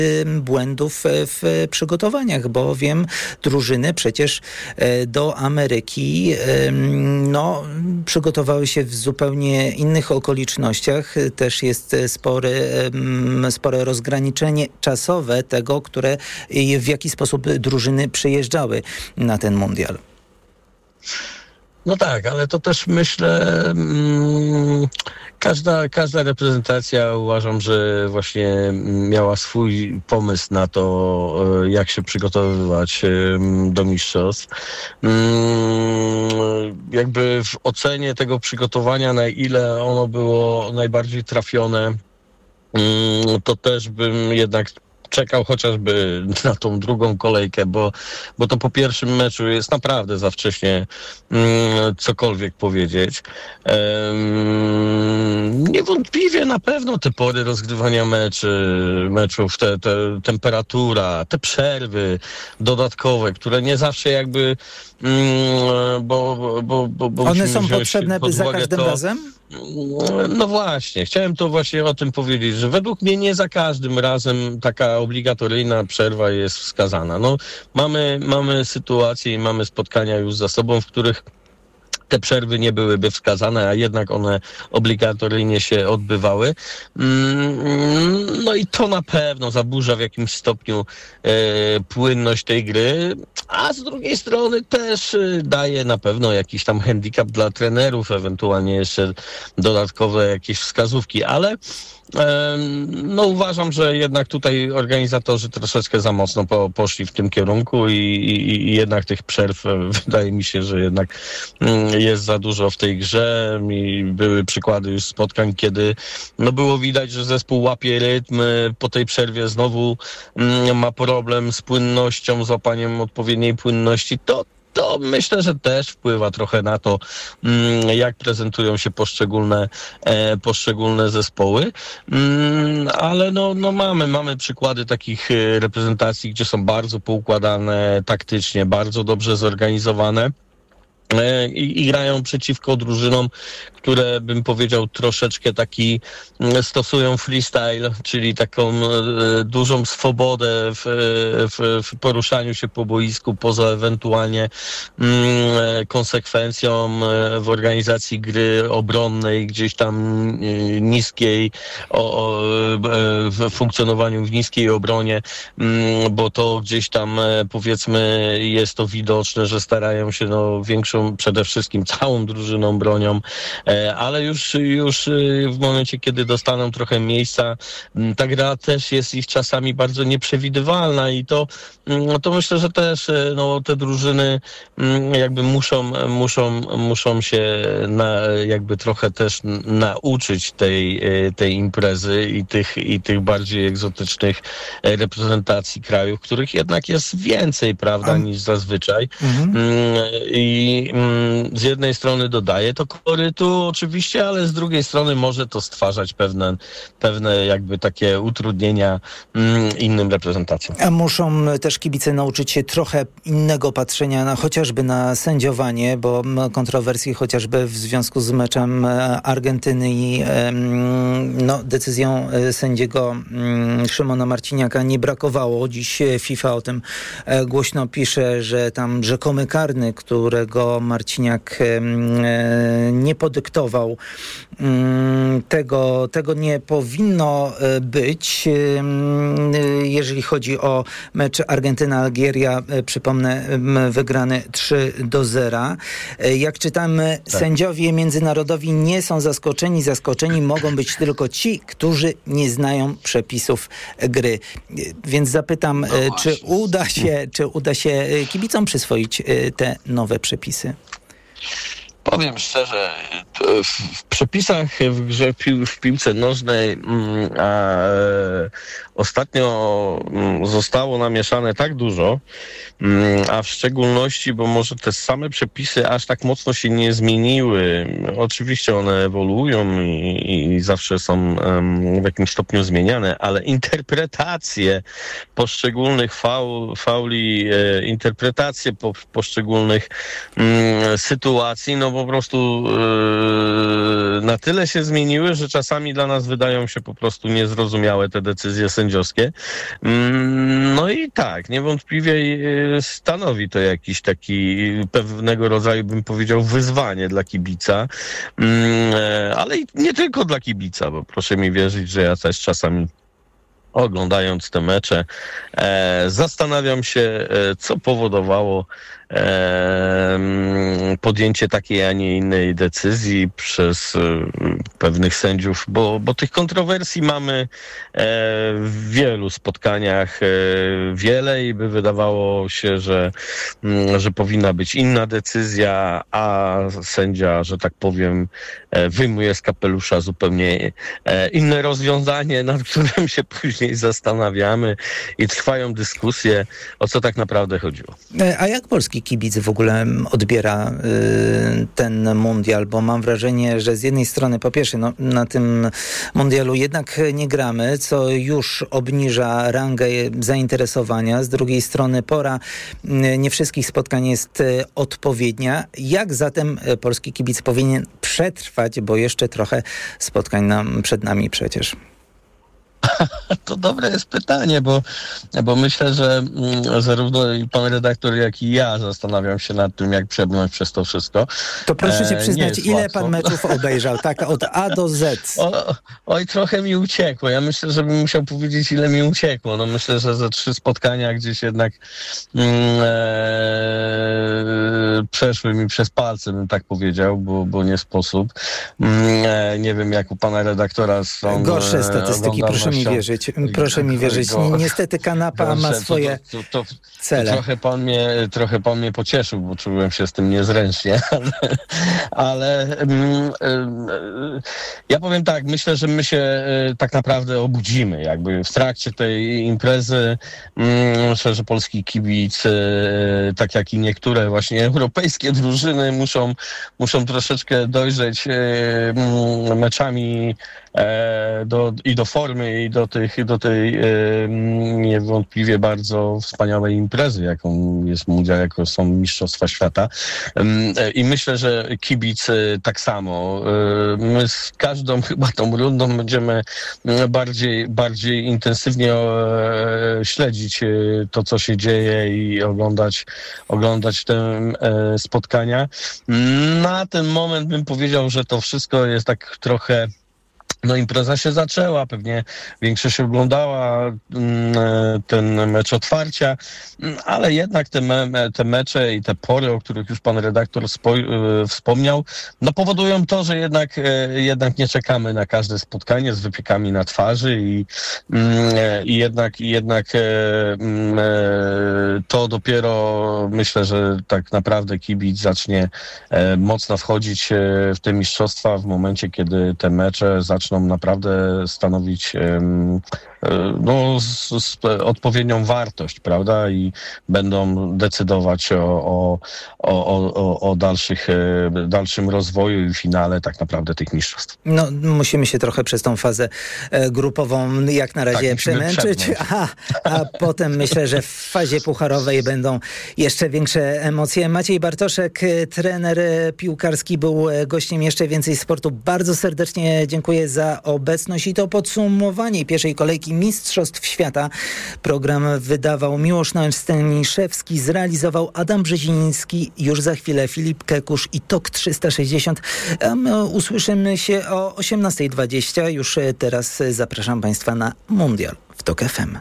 błędów w przygotowaniach, bowiem drużyny przecież do Ameryki przygotowały się w zupełnie innych okolicznościach. Też jest spore rozgraniczenie czasowe tego, w jaki sposób drużyny przyjeżdżały na ten mundial. No tak, ale to też myślę, każda reprezentacja, uważam, że właśnie miała swój pomysł na to, jak się przygotowywać do mistrzostw. Jakby w ocenie tego przygotowania, na ile ono było najbardziej trafione, to też bym jednak czekał chociażby na tą drugą kolejkę, bo to po pierwszym meczu jest naprawdę za wcześnie cokolwiek powiedzieć. Niewątpliwie na pewno te pory rozgrywania meczów, te temperatura, te przerwy dodatkowe, które nie zawsze jakby bo one są potrzebne za każdym razem? No właśnie, chciałem to właśnie o tym powiedzieć, że według mnie nie za każdym razem taka obligatoryjna przerwa jest wskazana. No, mamy sytuacje i mamy spotkania już za sobą, w których te przerwy nie byłyby wskazane, a jednak one obligatoryjnie się odbywały. No i to na pewno zaburza w jakimś stopniu płynność tej gry, a z drugiej strony też daje na pewno jakiś tam handicap dla trenerów, ewentualnie jeszcze dodatkowe jakieś wskazówki, ale no uważam, że jednak tutaj organizatorzy troszeczkę za mocno poszli w tym kierunku i jednak tych przerw wydaje mi się, że jednak jest za dużo w tej grze i były przykłady już spotkań, kiedy no było widać, że zespół łapie rytm, po tej przerwie znowu ma problem z płynnością, z łapaniem odpowiedniej płynności. To myślę, że też wpływa trochę na to, jak prezentują się poszczególne zespoły. Ale mamy przykłady takich reprezentacji, gdzie są bardzo poukładane taktycznie, bardzo dobrze zorganizowane. I grają przeciwko drużynom, które bym powiedział troszeczkę stosują freestyle, czyli taką dużą swobodę w poruszaniu się po boisku, poza ewentualnie konsekwencją w organizacji gry obronnej, gdzieś tam niskiej, w funkcjonowaniu w niskiej obronie, bo to gdzieś tam powiedzmy jest to widoczne, że starają się przede wszystkim całą drużyną bronią, ale już w momencie, kiedy dostaną trochę miejsca, ta gra też jest ich czasami bardzo nieprzewidywalna i to myślę, że też te drużyny jakby muszą się jakby trochę też nauczyć tej imprezy i tych bardziej egzotycznych reprezentacji krajów, których jednak jest więcej, prawda, niż zazwyczaj. I z jednej strony dodaje to kolorytu oczywiście, ale z drugiej strony może to stwarzać pewne jakby takie utrudnienia innym reprezentacjom. A muszą też kibice nauczyć się trochę innego patrzenia chociażby na sędziowanie, bo kontrowersji chociażby w związku z meczem Argentyny i decyzją sędziego Szymona Marciniaka nie brakowało. Dziś FIFA o tym głośno pisze, że tam rzekomy karny, którego Marciniak nie podyktował, tego nie powinno być. Jeżeli chodzi o mecz Argentyna-Algieria, przypomnę, wygrany 3-0. Jak czytamy, sędziowie międzynarodowi nie są zaskoczeni. Zaskoczeni mogą być tylko ci, którzy nie znają przepisów gry. Więc zapytam, czy uda się kibicom przyswoić te nowe przepisy? Powiem szczerze, w przepisach w grze w piłce nożnej ostatnio zostało namieszane tak dużo, a w szczególności, bo może te same przepisy aż tak mocno się nie zmieniły. Oczywiście one ewoluują i zawsze są w jakimś stopniu zmieniane, ale interpretacje poszczególnych fauli, interpretacje poszczególnych sytuacji, po prostu na tyle się zmieniły, że czasami dla nas wydają się po prostu niezrozumiałe te decyzje sędziowskie. sędziowskie. No i tak, niewątpliwie stanowi to jakiś taki pewnego rodzaju, bym powiedział, wyzwanie dla kibica, ale i nie tylko dla kibica, bo proszę mi wierzyć, że ja też czasami oglądając te mecze zastanawiam się, co powodowało podjęcie takiej, a nie innej decyzji przez pewnych sędziów, bo tych kontrowersji mamy w wielu spotkaniach wiele i by wydawało się, że powinna być inna decyzja, a sędzia, że tak powiem, wyjmuje z kapelusza zupełnie inne rozwiązanie, nad którym się później zastanawiamy i trwają dyskusje, o co tak naprawdę chodziło. A jak polski kibic w ogóle odbiera ten mundial? Bo mam wrażenie, że z jednej strony, po pierwsze, na tym mundialu jednak nie gramy, co już obniża rangę zainteresowania. Z drugiej strony pora nie wszystkich spotkań jest odpowiednia. Jak zatem polski kibic powinien przetrwać, bo jeszcze trochę spotkań przed nami przecież? To dobre jest pytanie, bo myślę, że zarówno i pan redaktor, jak i ja zastanawiam się nad tym, jak przebrnąć przez to wszystko. To proszę się przyznać, ile pan meczów obejrzał? Tak, od A do Z. Oj, trochę mi uciekło. Ja myślę, że bym musiał powiedzieć, ile mi uciekło. No myślę, że ze 3 spotkania gdzieś jednak przeszły mi przez palce, bym tak powiedział, bo nie sposób. Nie wiem, jak u pana redaktora są... Gorsze statystyki, proszę mi wierzyć. Proszę mi wierzyć. Niestety kanapa ma swoje cele. Trochę pan mnie pocieszył, bo czułem się z tym niezręcznie, ale ja powiem tak, myślę, że my się tak naprawdę obudzimy jakby w trakcie tej imprezy. Myślę, że polski kibic, tak jak i niektóre właśnie europejskie drużyny muszą troszeczkę dojrzeć meczami do formy i do tej niewątpliwie bardzo wspaniałej imprezy, jaką jest mundial, jaką są Mistrzostwa Świata. I myślę, że kibic tak samo. My z każdą chyba tą rundą będziemy bardziej intensywnie śledzić to, co się dzieje i oglądać te spotkania. Na ten moment bym powiedział, że to wszystko jest tak trochę... impreza się zaczęła, pewnie większość oglądała ten mecz otwarcia, ale jednak te mecze i te pory, o których już pan redaktor wspomniał, powodują to, że jednak nie czekamy na każde spotkanie z wypiekami na twarzy i jednak to dopiero myślę, że tak naprawdę kibic zacznie mocno wchodzić w te mistrzostwa w momencie, kiedy te mecze zaczną naprawdę stanowić z odpowiednią wartość, prawda? I będą decydować o dalszym rozwoju i finale tak naprawdę tych mistrzostw. Musimy się trochę przez tą fazę grupową jak na razie przemęczyć, a potem myślę, że w fazie pucharowej będą jeszcze większe emocje. Maciej Bartoszek, trener piłkarski, był gościem Jeszcze Więcej Sportu. Bardzo serdecznie dziękuję za obecność i to podsumowanie pierwszej kolejki Mistrzostw Świata. Program wydawał Miłosz Staniszewski, zrealizował Adam Brzeziński. Już za chwilę Filip Kekusz i TOK 360. A my usłyszymy się o 18:20. Już teraz zapraszam Państwa na Mundial w TOK FM.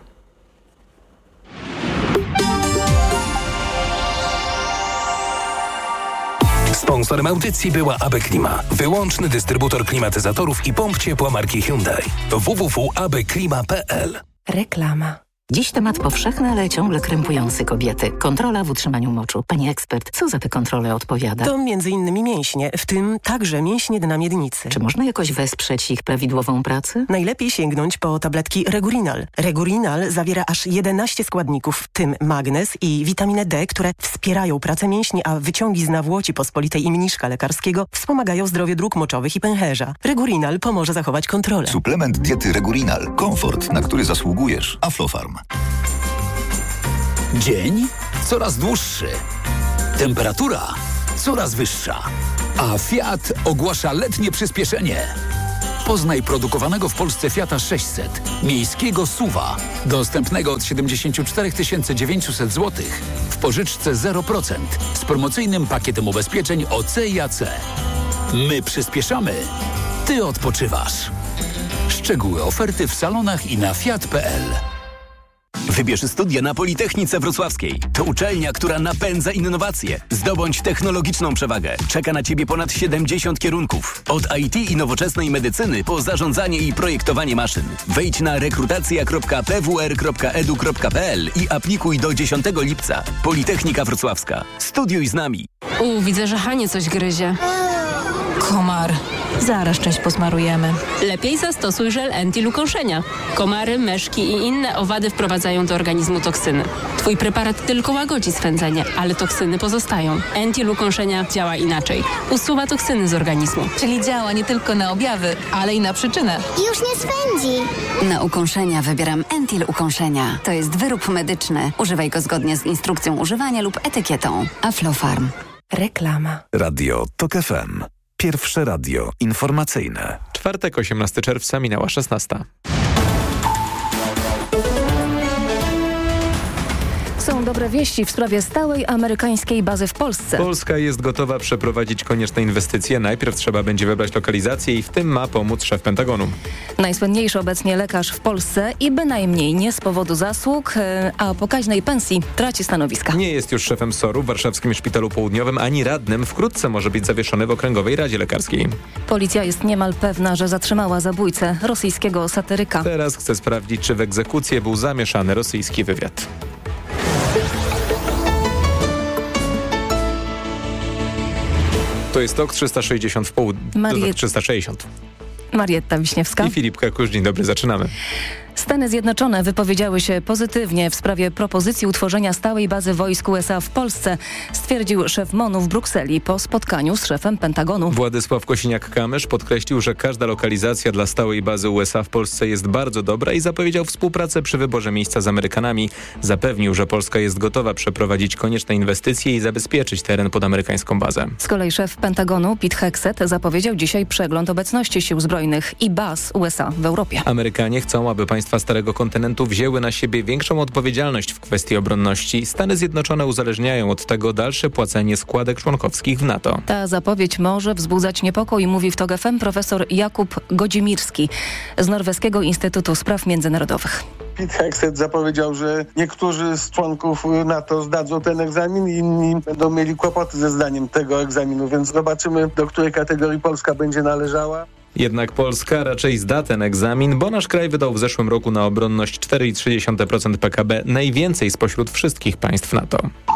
Sponsorem audycji była AB Klima, wyłączny dystrybutor klimatyzatorów i pomp ciepła marki Hyundai. www.abklima.pl. Reklama. Dziś temat powszechny, ale ciągle krępujący kobiety. Kontrola w utrzymaniu moczu. Pani ekspert, co za tę kontrolę odpowiada? To m.in. mięśnie, w tym także mięśnie dna miednicy. Czy można jakoś wesprzeć ich prawidłową pracę? Najlepiej sięgnąć po tabletki Regurinal. Regurinal zawiera aż 11 składników, w tym magnez i witaminę D, które wspierają pracę mięśni, a wyciągi z nawłoci pospolitej i mniszka lekarskiego wspomagają zdrowie dróg moczowych i pęcherza. Regurinal pomoże zachować kontrolę. Suplement diety Regurinal. Komfort, na który zasługujesz. Aflofarm. Dzień coraz dłuższy. Temperatura coraz wyższa. A Fiat ogłasza letnie przyspieszenie. Poznaj produkowanego w Polsce Fiata 600, miejskiego SUV-a, dostępnego od 74 900 zł w pożyczce 0% z promocyjnym pakietem ubezpieczeń OC i AC. My przyspieszamy, Ty odpoczywasz. Szczegóły oferty w salonach i na fiat.pl. Wybierz studia na Politechnice Wrocławskiej. To uczelnia, która napędza innowacje. Zdobądź technologiczną przewagę. Czeka na Ciebie ponad 70 kierunków. Od IT i nowoczesnej medycyny po zarządzanie i projektowanie maszyn. Wejdź na rekrutacja.pwr.edu.pl i aplikuj do 10 lipca. Politechnika Wrocławska. Studiuj z nami. Widzę, że Hanie coś gryzie. Komar. Zaraz część posmarujemy. Lepiej zastosuj żel Entil ukąszenia. Komary, myszki i inne owady wprowadzają do organizmu toksyny. Twój preparat tylko łagodzi swędzenie, ale toksyny pozostają. Entil ukąszenia działa inaczej. Usuwa toksyny z organizmu. Czyli działa nie tylko na objawy, ale i na przyczynę. Już nie swędzi. Na ukąszenia wybieram Entil ukąszenia. To jest wyrób medyczny. Używaj go zgodnie z instrukcją używania lub etykietą. Aflofarm. Reklama. Radio TOK FM. Pierwsze radio informacyjne. Czwartek, 18 czerwca, minęła 16. Są dobre wieści w sprawie stałej amerykańskiej bazy w Polsce. Polska jest gotowa przeprowadzić konieczne inwestycje. Najpierw trzeba będzie wybrać lokalizację i w tym ma pomóc szef Pentagonu. Najsłynniejszy obecnie lekarz w Polsce i bynajmniej nie z powodu zasług, a pokaźnej pensji traci stanowiska. Nie jest już szefem SOR-u w Warszawskim Szpitalu Południowym ani radnym. Wkrótce może być zawieszony w Okręgowej Radzie Lekarskiej. Policja jest niemal pewna, że zatrzymała zabójcę, rosyjskiego satyryka. Teraz chce sprawdzić, czy w egzekucję był zamieszany rosyjski wywiad. To jest TOK 360 w południu. 360. Marietta Wiśniewska i Filip Kakusz. Dzień dobry, zaczynamy. Stany Zjednoczone wypowiedziały się pozytywnie w sprawie propozycji utworzenia stałej bazy wojsk USA w Polsce, stwierdził szef MON-u w Brukseli po spotkaniu z szefem Pentagonu. Władysław Kosiniak-Kamysz podkreślił, że każda lokalizacja dla stałej bazy USA w Polsce jest bardzo dobra i zapowiedział współpracę przy wyborze miejsca z Amerykanami. Zapewnił, że Polska jest gotowa przeprowadzić konieczne inwestycje i zabezpieczyć teren pod amerykańską bazę. Z kolei szef Pentagonu Pete Hegseth zapowiedział dzisiaj przegląd obecności sił zbrojnych i baz USA w Europie. Amerykanie chcą, aby państwa Starego Kontynentu wzięły na siebie większą odpowiedzialność w kwestii obronności. Stany Zjednoczone uzależniają od tego dalsze płacenie składek członkowskich w NATO. Ta zapowiedź może wzbudzać niepokój, mówi w TOK FM profesor Jakub Godzimirski z Norweskiego Instytutu Spraw Międzynarodowych. Pete Hegseth zapowiedział, że niektórzy z członków NATO zdadzą ten egzamin, inni będą mieli kłopoty ze zdaniem tego egzaminu, więc zobaczymy, do której kategorii Polska będzie należała. Jednak Polska raczej zda ten egzamin, bo nasz kraj wydał w zeszłym roku na obronność 4,3% PKB, najwięcej spośród wszystkich państw NATO.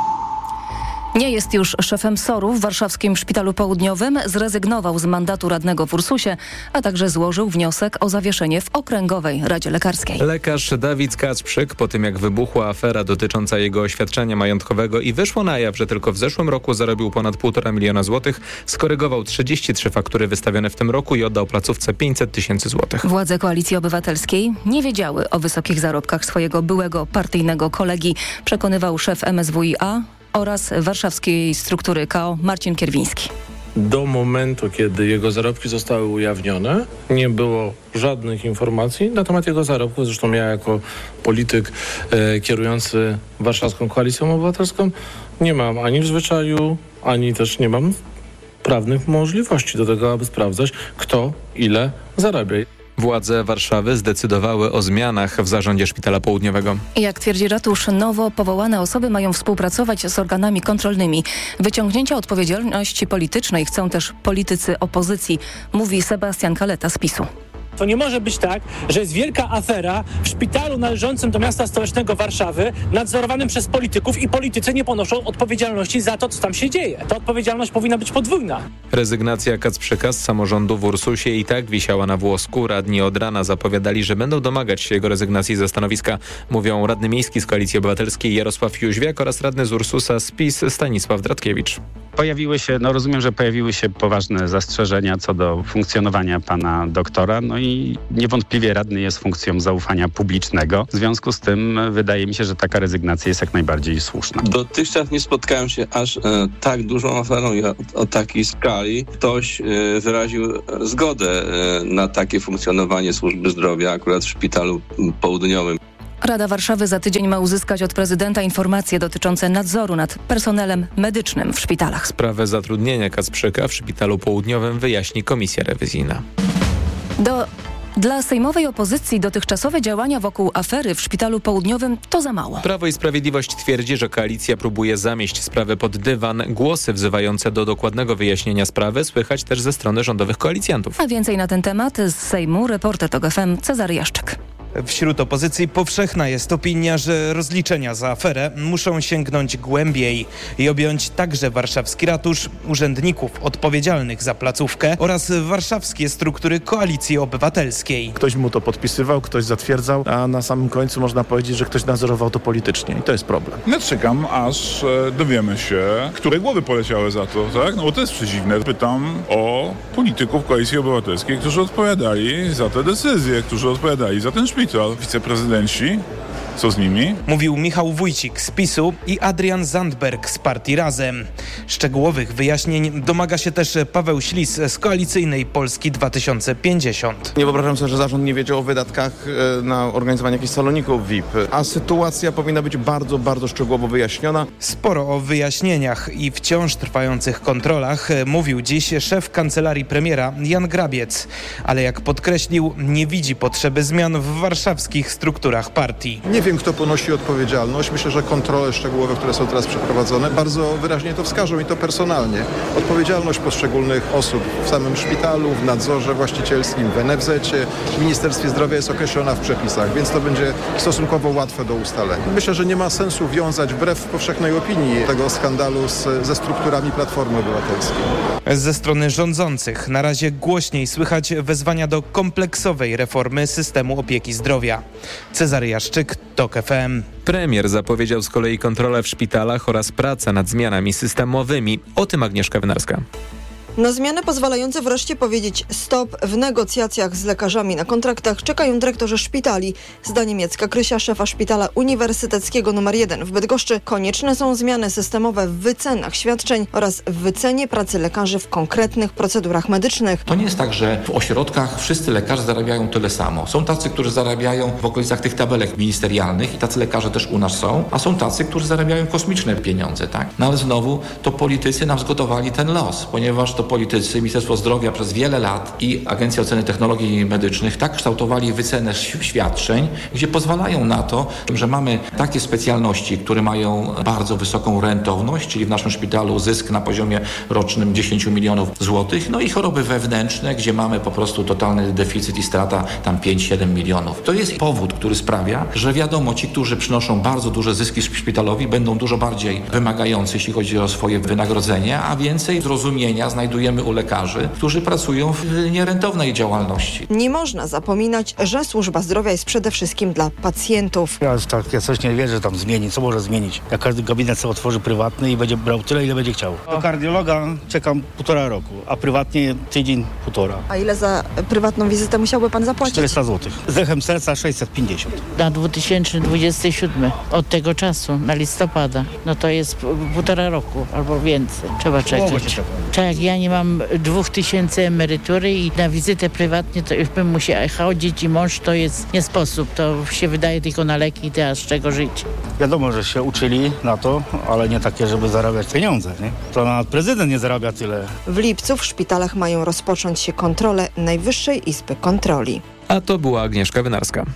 Nie jest już szefem SOR-u w Warszawskim Szpitalu Południowym, zrezygnował z mandatu radnego w Ursusie, a także złożył wniosek o zawieszenie w Okręgowej Radzie Lekarskiej. Lekarz Dawid Kacprzyk, po tym jak wybuchła afera dotycząca jego oświadczenia majątkowego i wyszło na jaw, że tylko w zeszłym roku zarobił ponad 1,5 miliona złotych, skorygował 33 faktury wystawione w tym roku i oddał placówce 500 tysięcy złotych. Władze Koalicji Obywatelskiej nie wiedziały o wysokich zarobkach swojego byłego partyjnego kolegi, przekonywał szef MSWiA oraz warszawskiej struktury KO Marcin Kierwiński. Do momentu, kiedy jego zarobki zostały ujawnione, nie było żadnych informacji na temat jego zarobków. Zresztą ja jako polityk kierujący Warszawską Koalicją Obywatelską nie mam ani w zwyczaju, ani też nie mam prawnych możliwości do tego, aby sprawdzać, kto ile zarabia. Władze Warszawy zdecydowały o zmianach w zarządzie Szpitala Południowego. Jak twierdzi ratusz, nowo powołane osoby mają współpracować z organami kontrolnymi. Wyciągnięcia odpowiedzialności politycznej chcą też politycy opozycji, mówi Sebastian Kaleta z PiS-u. To nie może być tak, że jest wielka afera w szpitalu należącym do miasta stołecznego Warszawy, nadzorowanym przez polityków i politycy nie ponoszą odpowiedzialności za to, co tam się dzieje. Ta odpowiedzialność powinna być podwójna. Rezygnacja Kacprzyka z samorządu w Ursusie i tak wisiała na włosku. Radni od rana zapowiadali, że będą domagać się jego rezygnacji ze stanowiska. Mówią radny miejski z Koalicji Obywatelskiej Jarosław Jóźwiak oraz radny z Ursusa z PiS Stanisław Dratkiewicz. Rozumiem, że pojawiły się poważne zastrzeżenia co do funkcjonowania pana doktora, no i niewątpliwie radny jest funkcją zaufania publicznego. W związku z tym wydaje mi się, że taka rezygnacja jest jak najbardziej słuszna. Dotychczas nie spotkałem się aż tak dużą aferą i o takiej skali. Ktoś wyraził zgodę na takie funkcjonowanie służby zdrowia akurat w szpitalu południowym. Rada Warszawy za tydzień ma uzyskać od prezydenta informacje dotyczące nadzoru nad personelem medycznym w szpitalach. Sprawę zatrudnienia Kacprzyka w szpitalu południowym wyjaśni komisja rewizyjna. Dla sejmowej opozycji dotychczasowe działania wokół afery w szpitalu południowym to za mało. Prawo i Sprawiedliwość twierdzi, że koalicja próbuje zamieść sprawę pod dywan. Głosy wzywające do dokładnego wyjaśnienia sprawy słychać też ze strony rządowych koalicjantów. A więcej na ten temat z Sejmu reporter TOK FM Cezary Jaszczyk. Wśród opozycji powszechna jest opinia, że rozliczenia za aferę muszą sięgnąć głębiej i objąć także warszawski ratusz, urzędników odpowiedzialnych za placówkę oraz warszawskie struktury Koalicji Obywatelskiej. Ktoś mu to podpisywał, ktoś zatwierdzał, a na samym końcu można powiedzieć, że ktoś nadzorował to politycznie i to jest problem. Ja czekam, aż dowiemy się, które głowy poleciały za to, tak? No bo to jest przeciwne. Pytam o polityków Koalicji Obywatelskiej, którzy odpowiadali za te decyzje, którzy odpowiadali za ten szpital. Wiceprezydenci, co z nimi? Mówił Michał Wójcik z PiS-u i Adrian Zandberg z partii Razem. Szczegółowych wyjaśnień domaga się też Paweł Ślis z koalicyjnej Polski 2050. Nie wyobrażam sobie, że zarząd nie wiedział o wydatkach na organizowanie jakichś saloników VIP, a sytuacja powinna być bardzo, bardzo szczegółowo wyjaśniona. Sporo o wyjaśnieniach i wciąż trwających kontrolach mówił dziś szef kancelarii premiera Jan Grabiec, ale jak podkreślił, nie widzi potrzeby zmian w warszawskich strukturach partii. Nie wiem, kto ponosi odpowiedzialność. Myślę, że kontrole szczegółowe, które są teraz przeprowadzone, bardzo wyraźnie to wskażą i to personalnie. Odpowiedzialność poszczególnych osób w samym szpitalu, w nadzorze właścicielskim, w NFZ-cie, w Ministerstwie Zdrowia jest określona w przepisach, więc to będzie stosunkowo łatwe do ustalenia. Myślę, że nie ma sensu wiązać wbrew powszechnej opinii tego skandalu ze strukturami Platformy Obywatelskiej. Ze strony rządzących na razie głośniej słychać wezwania do kompleksowej reformy systemu opieki zdrowia. Cezary Jaszczyk, TOK FM. Premier zapowiedział z kolei kontrolę w szpitalach oraz pracę nad zmianami systemowymi. O tym Agnieszka Wynarska. Na zmiany pozwalające wreszcie powiedzieć stop w negocjacjach z lekarzami na kontraktach czekają dyrektorzy szpitali. Zdaniem Jacka Krysia, szefa Szpitala Uniwersyteckiego nr 1 w Bydgoszczy, konieczne są zmiany systemowe w wycenach świadczeń oraz w wycenie pracy lekarzy w konkretnych procedurach medycznych. To nie jest tak, że w ośrodkach wszyscy lekarze zarabiają tyle samo. Są tacy, którzy zarabiają w okolicach tych tabelek ministerialnych i tacy lekarze też u nas są, a są tacy, którzy zarabiają kosmiczne pieniądze, tak? No ale znowu to politycy nam zgotowali ten los, ponieważ to politycy, Ministerstwo Zdrowia przez wiele lat i Agencja Oceny Technologii Medycznych tak kształtowali wycenę świadczeń, gdzie pozwalają na to, że mamy takie specjalności, które mają bardzo wysoką rentowność, czyli w naszym szpitalu zysk na poziomie rocznym 10 milionów złotych, no i choroby wewnętrzne, gdzie mamy po prostu totalny deficyt i strata tam 5-7 milionów. To jest powód, który sprawia, że wiadomo, ci, którzy przynoszą bardzo duże zyski szpitalowi, będą dużo bardziej wymagający, jeśli chodzi o swoje wynagrodzenie, a więcej zrozumienia znajdujemy u lekarzy, którzy pracują w nierentownej działalności. Nie można zapominać, że służba zdrowia jest przede wszystkim dla pacjentów. Ja coś nie wierzę, że tam zmieni. Co może zmienić? Jak każdy gabinet sobie otworzy prywatny i będzie brał tyle, ile będzie chciał. Do kardiologa czekam 1,5 roku, a prywatnie tydzień, 1,5. A ile za prywatną wizytę musiałby pan zapłacić? 400 zł. Z echem serca 650. Na 2027 od tego czasu, na listopada, no to jest 1,5 roku albo więcej. Trzeba czekać. Tak, ja nie mam 2000 emerytury i na wizytę prywatnie to już bym musiała chodzić i mąż, to jest nie sposób. To się wydaje tylko na leki i teraz z czego żyć. Wiadomo, że się uczyli na to, ale nie takie, żeby zarabiać pieniądze. Nie? To nawet prezydent nie zarabia tyle. W lipcu w szpitalach mają rozpocząć się kontrole Najwyższej Izby Kontroli. A to była Agnieszka Wynarska.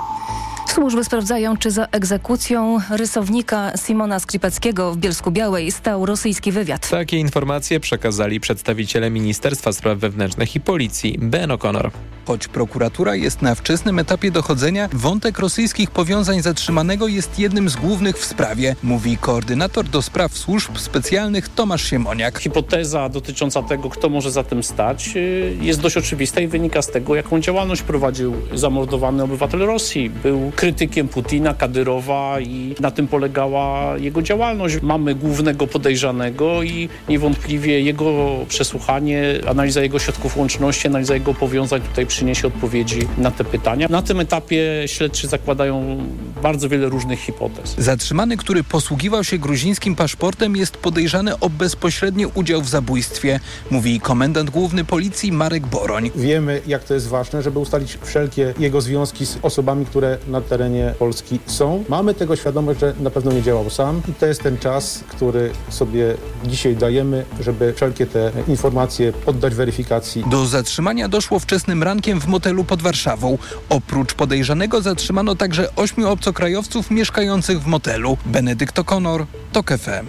Służby sprawdzają, czy za egzekucją rysownika Simona Skripeckiego w Bielsku-Białej stał rosyjski wywiad. Takie informacje przekazali przedstawiciele Ministerstwa Spraw Wewnętrznych i Policji. Ben O'Connor. Choć prokuratura jest na wczesnym etapie dochodzenia, wątek rosyjskich powiązań zatrzymanego jest jednym z głównych w sprawie, mówi koordynator do spraw służb specjalnych Tomasz Siemoniak. Hipoteza dotycząca tego, kto może za tym stać, jest dość oczywista i wynika z tego, jaką działalność prowadził zamordowany obywatel Rosji. Był krytykiem Putina, Kadyrowa i na tym polegała jego działalność. Mamy głównego podejrzanego i niewątpliwie jego przesłuchanie, analiza jego środków łączności, analiza jego powiązań tutaj przyniesie odpowiedzi na te pytania. Na tym etapie śledczy zakładają bardzo wiele różnych hipotez. Zatrzymany, który posługiwał się gruzińskim paszportem, jest podejrzany o bezpośredni udział w zabójstwie, mówi komendant główny policji Marek Boroń. Wiemy, jak to jest ważne, żeby ustalić wszelkie jego związki z osobami, które na terenie Polski są. Mamy tego świadomość, że na pewno nie działał sam i to jest ten czas, który sobie dzisiaj dajemy, żeby wszelkie te informacje poddać weryfikacji. Do zatrzymania doszło wczesnym rankiem w motelu pod Warszawą. Oprócz podejrzanego zatrzymano także 8 obcokrajowców mieszkających w motelu. Benedykt O'Connor, TOK FM.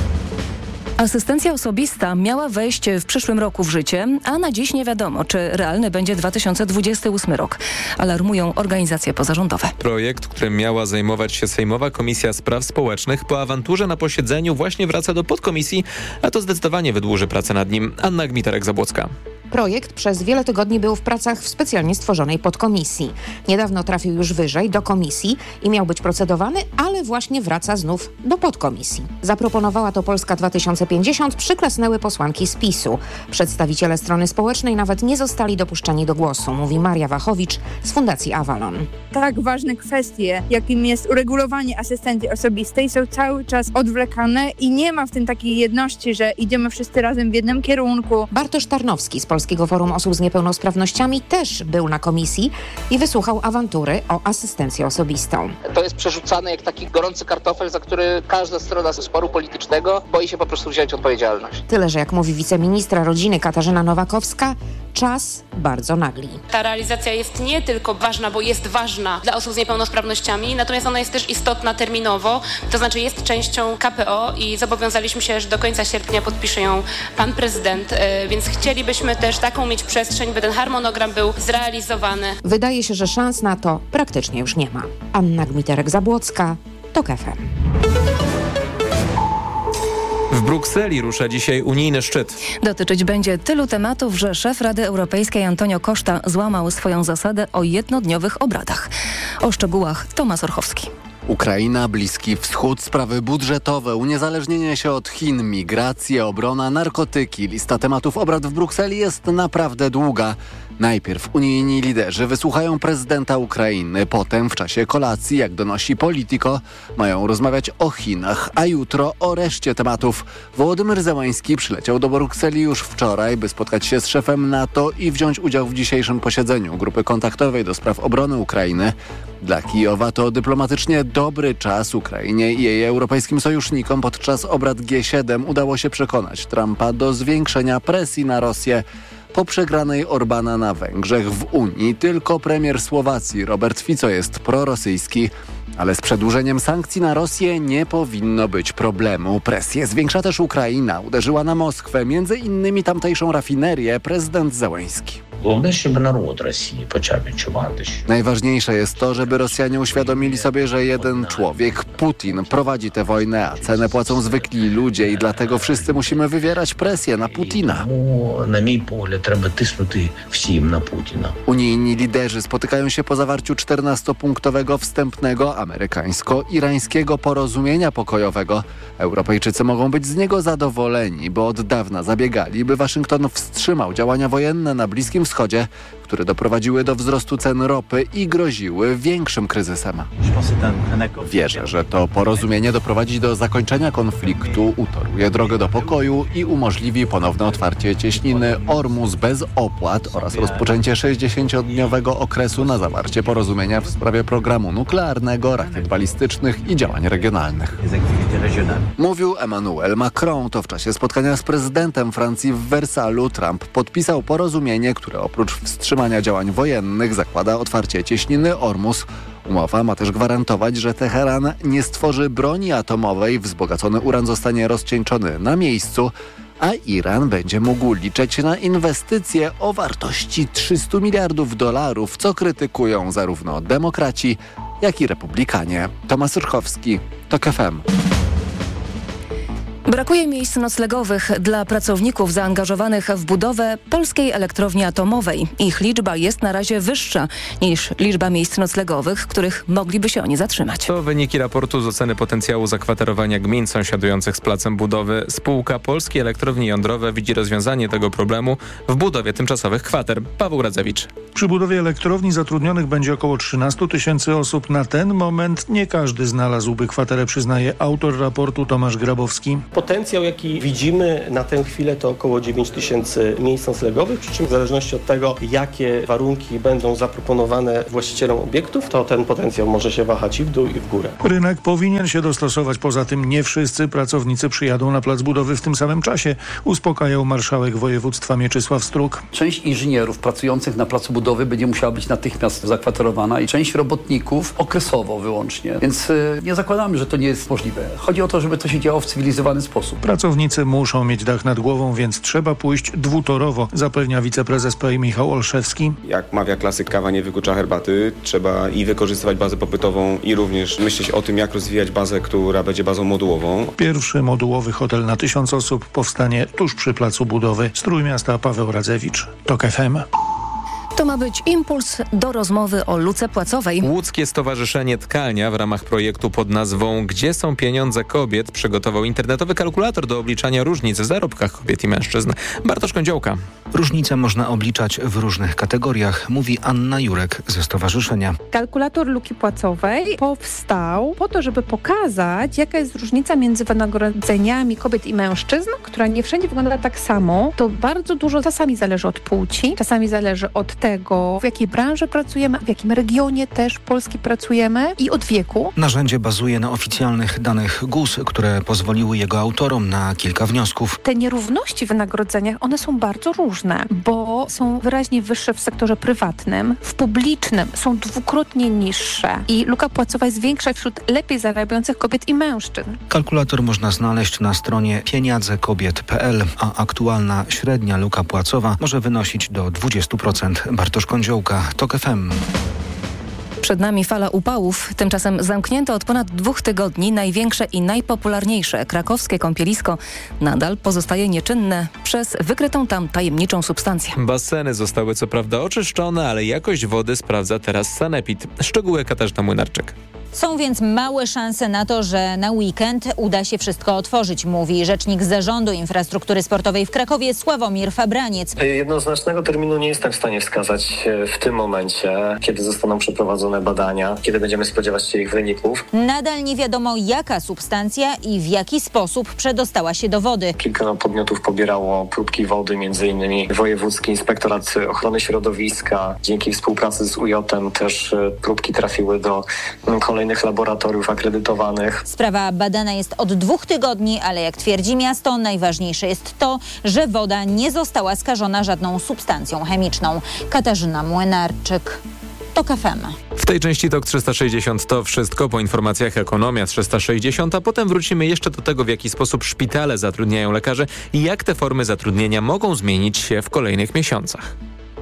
Asystencja osobista miała wejść w przyszłym roku w życie, a na dziś nie wiadomo, czy realny będzie 2028 rok. Alarmują organizacje pozarządowe. Projekt, którym miała zajmować się Sejmowa Komisja Spraw Społecznych, po awanturze na posiedzeniu właśnie wraca do podkomisji, a to zdecydowanie wydłuży pracę nad nim. Anna Gmitarek-Zabłocka. Projekt przez wiele tygodni był w pracach w specjalnie stworzonej podkomisji. Niedawno trafił już wyżej do komisji i miał być procedowany, ale właśnie wraca znów do podkomisji. Zaproponowała to Polska 2050, przyklasnęły posłanki z PiS-u. Przedstawiciele strony społecznej nawet nie zostali dopuszczeni do głosu, mówi Maria Wachowicz z Fundacji Avalon. Tak ważne kwestie, jakim jest uregulowanie asystencji osobistej, są cały czas odwlekane i nie ma w tym takiej jedności, że idziemy wszyscy razem w jednym kierunku. Bartosz Tarnowski z Polskiego Forum Osób z Niepełnosprawnościami też był na komisji i wysłuchał awantury o asystencję osobistą. To jest przerzucane jak taki gorący kartofel, za który każda strona sporu politycznego boi się po prostu wziąć odpowiedzialność. Tyle, że jak mówi wiceministra rodziny Katarzyna Nowakowska, czas bardzo nagli. Ta realizacja jest nie tylko ważna, bo jest ważna dla osób z niepełnosprawnościami, natomiast ona jest też istotna terminowo, to znaczy jest częścią KPO i zobowiązaliśmy się, że do końca sierpnia podpisze ją pan prezydent, więc chcielibyśmy też taką mieć przestrzeń, by ten harmonogram był zrealizowany. Wydaje się, że szans na to praktycznie już nie ma. Anna Gmiterek-Zabłocka, TOK FM. W Brukseli rusza dzisiaj unijny szczyt. Dotyczyć będzie tylu tematów, że szef Rady Europejskiej Antonio Costa złamał swoją zasadę o jednodniowych obradach. O szczegółach Tomasz Orchowski. Ukraina, Bliski Wschód, sprawy budżetowe, uniezależnienie się od Chin, migracje, obrona, narkotyki. Lista tematów obrad w Brukseli jest naprawdę długa. Najpierw unijni liderzy wysłuchają prezydenta Ukrainy, potem w czasie kolacji, jak donosi Politico, mają rozmawiać o Chinach, a jutro o reszcie tematów. Wołodymyr Zełański przyleciał do Brukseli już wczoraj, by spotkać się z szefem NATO i wziąć udział w dzisiejszym posiedzeniu grupy kontaktowej do spraw obrony Ukrainy. Dla Kijowa to dyplomatycznie dobry czas. Ukrainie i jej europejskim sojusznikom podczas obrad G7 udało się przekonać Trumpa do zwiększenia presji na Rosję. Po przegranej Orbana na Węgrzech w Unii tylko premier Słowacji Robert Fico jest prorosyjski. Ale z przedłużeniem sankcji na Rosję nie powinno być problemu. Presję zwiększa też Ukraina. Uderzyła na Moskwę, między innymi tamtejszą rafinerię prezydent Zełański. Najważniejsze jest to, żeby Rosjanie uświadomili sobie, że jeden człowiek, Putin, prowadzi tę wojnę, a cenę płacą zwykli ludzie i dlatego wszyscy musimy wywierać presję na Putina. Unijni liderzy spotykają się po zawarciu 14-punktowego wstępnego amerykańsko-irańskiego porozumienia pokojowego. Europejczycy mogą być z niego zadowoleni, bo od dawna zabiegali, by Waszyngton wstrzymał działania wojenne na Bliskim Wschodzie, które doprowadziły do wzrostu cen ropy i groziły większym kryzysem. Wierzę, że to porozumienie doprowadzi do zakończenia konfliktu, utoruje drogę do pokoju i umożliwi ponowne otwarcie cieśniny Ormus bez opłat oraz rozpoczęcie 60-dniowego okresu na zawarcie porozumienia w sprawie programu nuklearnego, rakiet balistycznych i działań regionalnych. Mówił Emmanuel Macron. To w czasie spotkania z prezydentem Francji w Wersalu Trump podpisał porozumienie, które oprócz wstrzymania działań wojennych zakłada otwarcie cieśniny Ormus. Umowa ma też gwarantować, że Teheran nie stworzy broni atomowej, wzbogacony uran zostanie rozcieńczony na miejscu, a Iran będzie mógł liczyć na inwestycje o wartości $300 miliardów, co krytykują zarówno demokraci, jak i republikanie. Tomasz Urchowski, TOK FM. Brakuje miejsc noclegowych dla pracowników zaangażowanych w budowę polskiej elektrowni atomowej. Ich liczba jest na razie wyższa niż liczba miejsc noclegowych, których mogliby się oni zatrzymać. To wyniki raportu z oceny potencjału zakwaterowania gmin sąsiadujących z placem budowy. Spółka Polskie Elektrownie Jądrowe widzi rozwiązanie tego problemu w budowie tymczasowych kwater. Paweł Radzewicz. Przy budowie elektrowni zatrudnionych będzie około 13 000 osób. Na ten moment nie każdy znalazłby kwaterę, przyznaje autor raportu Tomasz Grabowski. Potencjał, jaki widzimy na tę chwilę, to około 9 000 miejsc noclegowych, przy czym w zależności od tego, jakie warunki będą zaproponowane właścicielom obiektów, to ten potencjał może się wahać i w dół, i w górę. Rynek powinien się dostosować. Poza tym nie wszyscy pracownicy przyjadą na plac budowy w tym samym czasie, uspokajał marszałek województwa Mieczysław Struk. Część inżynierów pracujących na placu budowy będzie musiała być natychmiast zakwaterowana i część robotników okresowo wyłącznie. Więc nie zakładamy, że to nie jest możliwe. Chodzi o to, żeby to się działo w cywilizowany sposób. Pracownicy muszą mieć dach nad głową, więc trzeba pójść dwutorowo, zapewnia wiceprezes PEI Michał Olszewski. Jak mawia klasyk, kawa nie wyklucza herbaty. Trzeba i wykorzystywać bazę popytową i również myśleć o tym, jak rozwijać bazę, która będzie bazą modułową. Pierwszy modułowy hotel na 1000 osób powstanie tuż przy placu budowy. Z Trójmiasta Paweł Radzewicz, TOK FM. To ma być impuls do rozmowy o luce płacowej. Łódzkie Stowarzyszenie Tkalnia w ramach projektu pod nazwą Gdzie są pieniądze kobiet przygotował internetowy kalkulator do obliczania różnic w zarobkach kobiet i mężczyzn. Bartosz Kądziołka. Różnice można obliczać w różnych kategoriach, mówi Anna Jurek ze stowarzyszenia. Kalkulator luki płacowej powstał po to, żeby pokazać, jaka jest różnica między wynagrodzeniami kobiet i mężczyzn, która nie wszędzie wygląda tak samo. To bardzo dużo czasami zależy od płci, czasami zależy od tego, w jakiej branży pracujemy, w jakim regionie też Polski pracujemy i od wieku. Narzędzie bazuje na oficjalnych danych GUS, które pozwoliły jego autorom na kilka wniosków. Te nierówności w wynagrodzeniach, one są bardzo różne, bo są wyraźnie wyższe w sektorze prywatnym, w publicznym są dwukrotnie niższe i luka płacowa jest większa wśród lepiej zarabiających kobiet i mężczyzn. Kalkulator można znaleźć na stronie pieniadzekobiet.pl, a aktualna średnia luka płacowa może wynosić do 20%. Bartosz Kądziołka, TOK FM. Przed nami fala upałów. Tymczasem zamknięte od ponad 2 tygodni największe i najpopularniejsze krakowskie kąpielisko nadal pozostaje nieczynne przez wykrytą tam tajemniczą substancję. Baseny zostały co prawda oczyszczone, ale jakość wody sprawdza teraz sanepid. Szczegóły Katarzyna Młynarczyk. Są więc małe szanse na to, że na weekend uda się wszystko otworzyć, mówi rzecznik Zarządu Infrastruktury Sportowej w Krakowie Sławomir Fabraniec. Jednoznacznego terminu nie jestem w stanie wskazać w tym momencie, kiedy zostaną przeprowadzone badania, kiedy będziemy spodziewać się ich wyników. Nadal nie wiadomo, jaka substancja i w jaki sposób przedostała się do wody. Kilka podmiotów pobierało próbki wody, m.in. Wojewódzki Inspektorat Ochrony Środowiska. Dzięki współpracy z UJ-em też próbki trafiły do kolejnych laboratoriów akredytowanych. Sprawa badana jest od 2 tygodni, ale jak twierdzi miasto, najważniejsze jest to, że woda nie została skażona żadną substancją chemiczną. Katarzyna Młynarczyk, TOK FM. W tej części TOK 360 to wszystko. Po informacjach Ekonomia 360, a potem wrócimy jeszcze do tego, w jaki sposób szpitale zatrudniają lekarzy i jak te formy zatrudnienia mogą zmienić się w kolejnych miesiącach.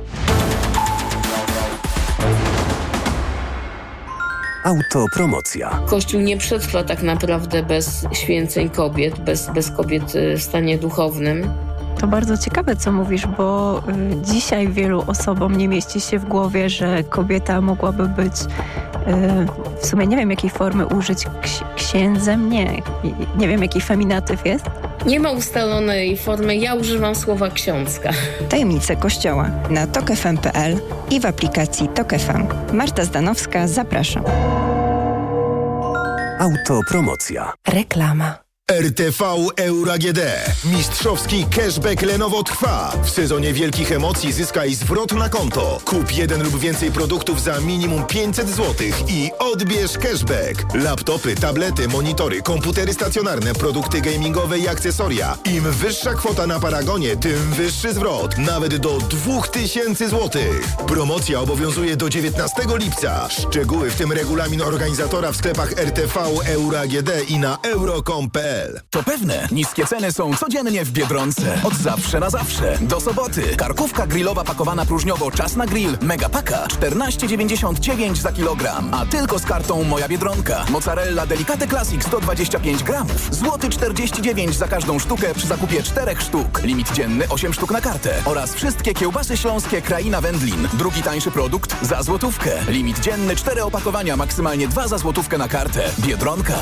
Autopromocja. Kościół nie przetrwa tak naprawdę bez święceń kobiet, bez kobiet w stanie duchownym. To bardzo ciekawe, co mówisz, bo dzisiaj wielu osobom nie mieści się w głowie, że kobieta mogłaby być, w sumie nie wiem jakiej formy użyć, księdzem, nie wiem jaki feminatyw jest. Nie ma ustalonej formy, ja używam słowa ksiądzka. Tajemnice Kościoła na tokfm.pl i w aplikacji TOK FM. Marta Zdanowska, zapraszam. Autopromocja. Reklama. RTV Euro AGD. Mistrzowski cashback Lenovo trwa. W sezonie wielkich emocji zyskaj zwrot na konto. Kup 1 lub więcej produktów za minimum 500 zł i odbierz cashback. Laptopy, tablety, monitory, komputery stacjonarne, produkty gamingowe i akcesoria. Im wyższa kwota na paragonie, tym wyższy zwrot. Nawet do 2000 zł. Promocja obowiązuje do 19 lipca. Szczegóły, w tym regulamin organizatora w sklepach RTV Euro AGD i na euro.com.pl. Seat.pl. To pewne, niskie ceny są codziennie w Biedronce. Od zawsze na zawsze. Do soboty. Karkówka grillowa pakowana próżniowo Czas na grill. Megapaka 14,99 za kilogram. A tylko z kartą Moja Biedronka. Mozzarella Delicate Classic 125 gramów. Złoty 49 za każdą sztukę przy zakupie 4 sztuk. Limit dzienny 8 sztuk na kartę. Oraz wszystkie kiełbasy śląskie Kraina Wędlin. Drugi tańszy produkt za złotówkę. Limit dzienny 4 opakowania, maksymalnie 2 za złotówkę na kartę. Biedronka.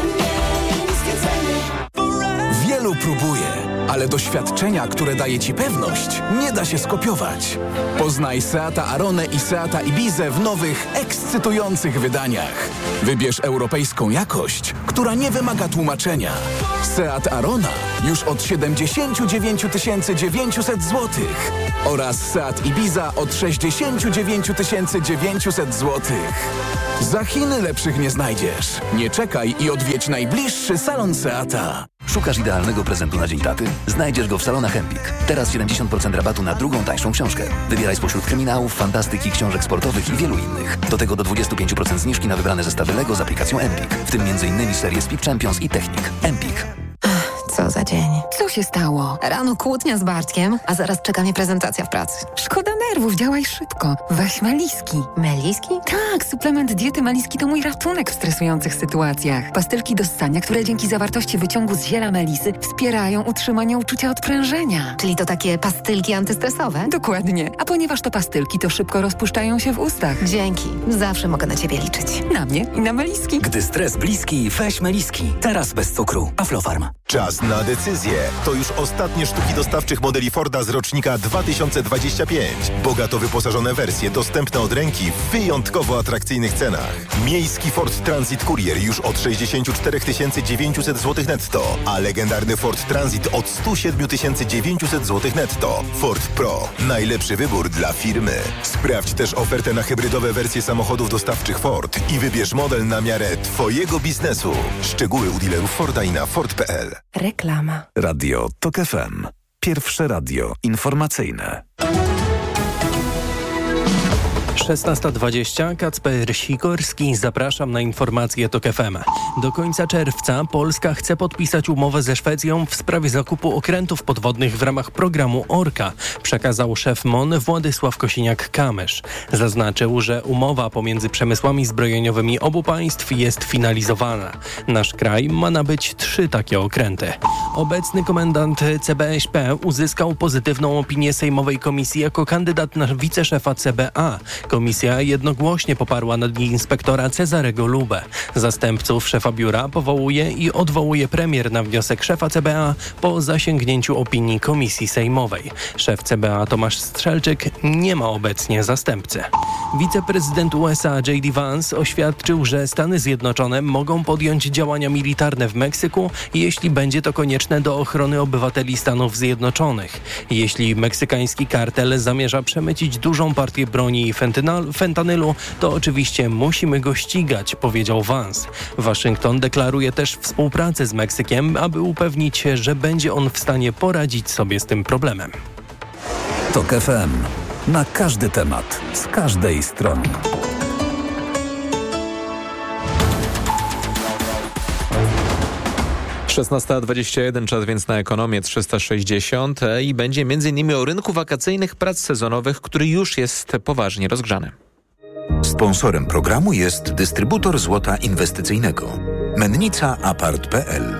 Wielu próbuje, ale doświadczenia, które daje Ci pewność, nie da się skopiować. Poznaj Seata Aronę i Seata Ibizę w nowych, ekscytujących wydaniach. Wybierz europejską jakość, która nie wymaga tłumaczenia. Seat Arona już od 79 900 zł oraz Seat Ibiza od 69 900 zł. Za Chiny lepszych nie znajdziesz. Nie czekaj i odwiedź najbliższy salon Seata. Szukasz idealnego prezentu na Dzień Taty? Znajdziesz go w salonach Empik. Teraz 70% rabatu na drugą, tańszą książkę. Wybieraj spośród kryminałów, fantastyki, książek sportowych i wielu innych. Do tego do 25% zniżki na wybrane zestawy Lego z aplikacją Empik. W tym m.in. serie Speed Champions i Technik. Empik. Co za dzień. Co się stało? Rano kłótnia z Bartkiem, a zaraz czeka mnie prezentacja w pracy. Szkoda nerwów, działaj szybko. Weź Meliski. Meliski? Tak, suplement diety Meliski to mój ratunek w stresujących sytuacjach. Pastylki do ssania, które dzięki zawartości wyciągu z ziela melisy wspierają utrzymanie uczucia odprężenia. Czyli to takie pastylki antystresowe? Dokładnie. A ponieważ to pastylki, to szybko rozpuszczają się w ustach. Dzięki. Zawsze mogę na Ciebie liczyć. Na mnie i na Meliski. Gdy stres bliski, weź Meliski. Teraz bez cukru. Aflofarm. Czas na decyzję. To już ostatnie sztuki dostawczych modeli Forda z rocznika 2025. Bogato wyposażone wersje dostępne od ręki w wyjątkowo atrakcyjnych cenach. Miejski Ford Transit Courier już od 64 900 zł netto, a legendarny Ford Transit od 107 900 zł netto. Ford Pro. Najlepszy wybór dla firmy. Sprawdź też ofertę na hybrydowe wersje samochodów dostawczych Ford i wybierz model na miarę Twojego biznesu. Szczegóły u dealerów Forda i na Ford.pl. Reklama. Radio TOK FM. Pierwsze radio informacyjne. 16:20. Kacper Sikorski. Zapraszam na informacje TOK FM. Do końca czerwca Polska chce podpisać umowę ze Szwecją w sprawie zakupu okrętów podwodnych w ramach programu Orka, przekazał szef MON Władysław Kosiniak-Kamysz. Zaznaczył, że umowa pomiędzy przemysłami zbrojeniowymi obu państw jest finalizowana. Nasz kraj ma nabyć 3 takie okręty. Obecny komendant CBŚP uzyskał pozytywną opinię Sejmowej Komisji jako kandydat na wiceszefa CBA. Komisja jednogłośnie poparła nadinspektora Cezarego Lubę. Zastępców szefa biura powołuje i odwołuje premier na wniosek szefa CBA po zasięgnięciu opinii Komisji Sejmowej. Szef CBA Tomasz Strzelczyk nie ma obecnie zastępcy. Wiceprezydent USA J.D. Vance oświadczył, że Stany Zjednoczone mogą podjąć działania militarne w Meksyku, jeśli będzie to konieczne do ochrony obywateli Stanów Zjednoczonych. Jeśli meksykański kartel zamierza przemycić dużą partię broni i fentanylu, to oczywiście musimy go ścigać, powiedział Vance. Waszyngton deklaruje też współpracę z Meksykiem, aby upewnić się, że będzie on w stanie poradzić sobie z tym problemem. TOK FM. Na każdy temat, z każdej strony. Szesnasta 21, czas więc na ekonomię 360 i będzie m.in. o rynku wakacyjnych prac sezonowych, który już jest poważnie rozgrzany. Sponsorem programu jest dystrybutor złota inwestycyjnego. Mennica Apart.pl.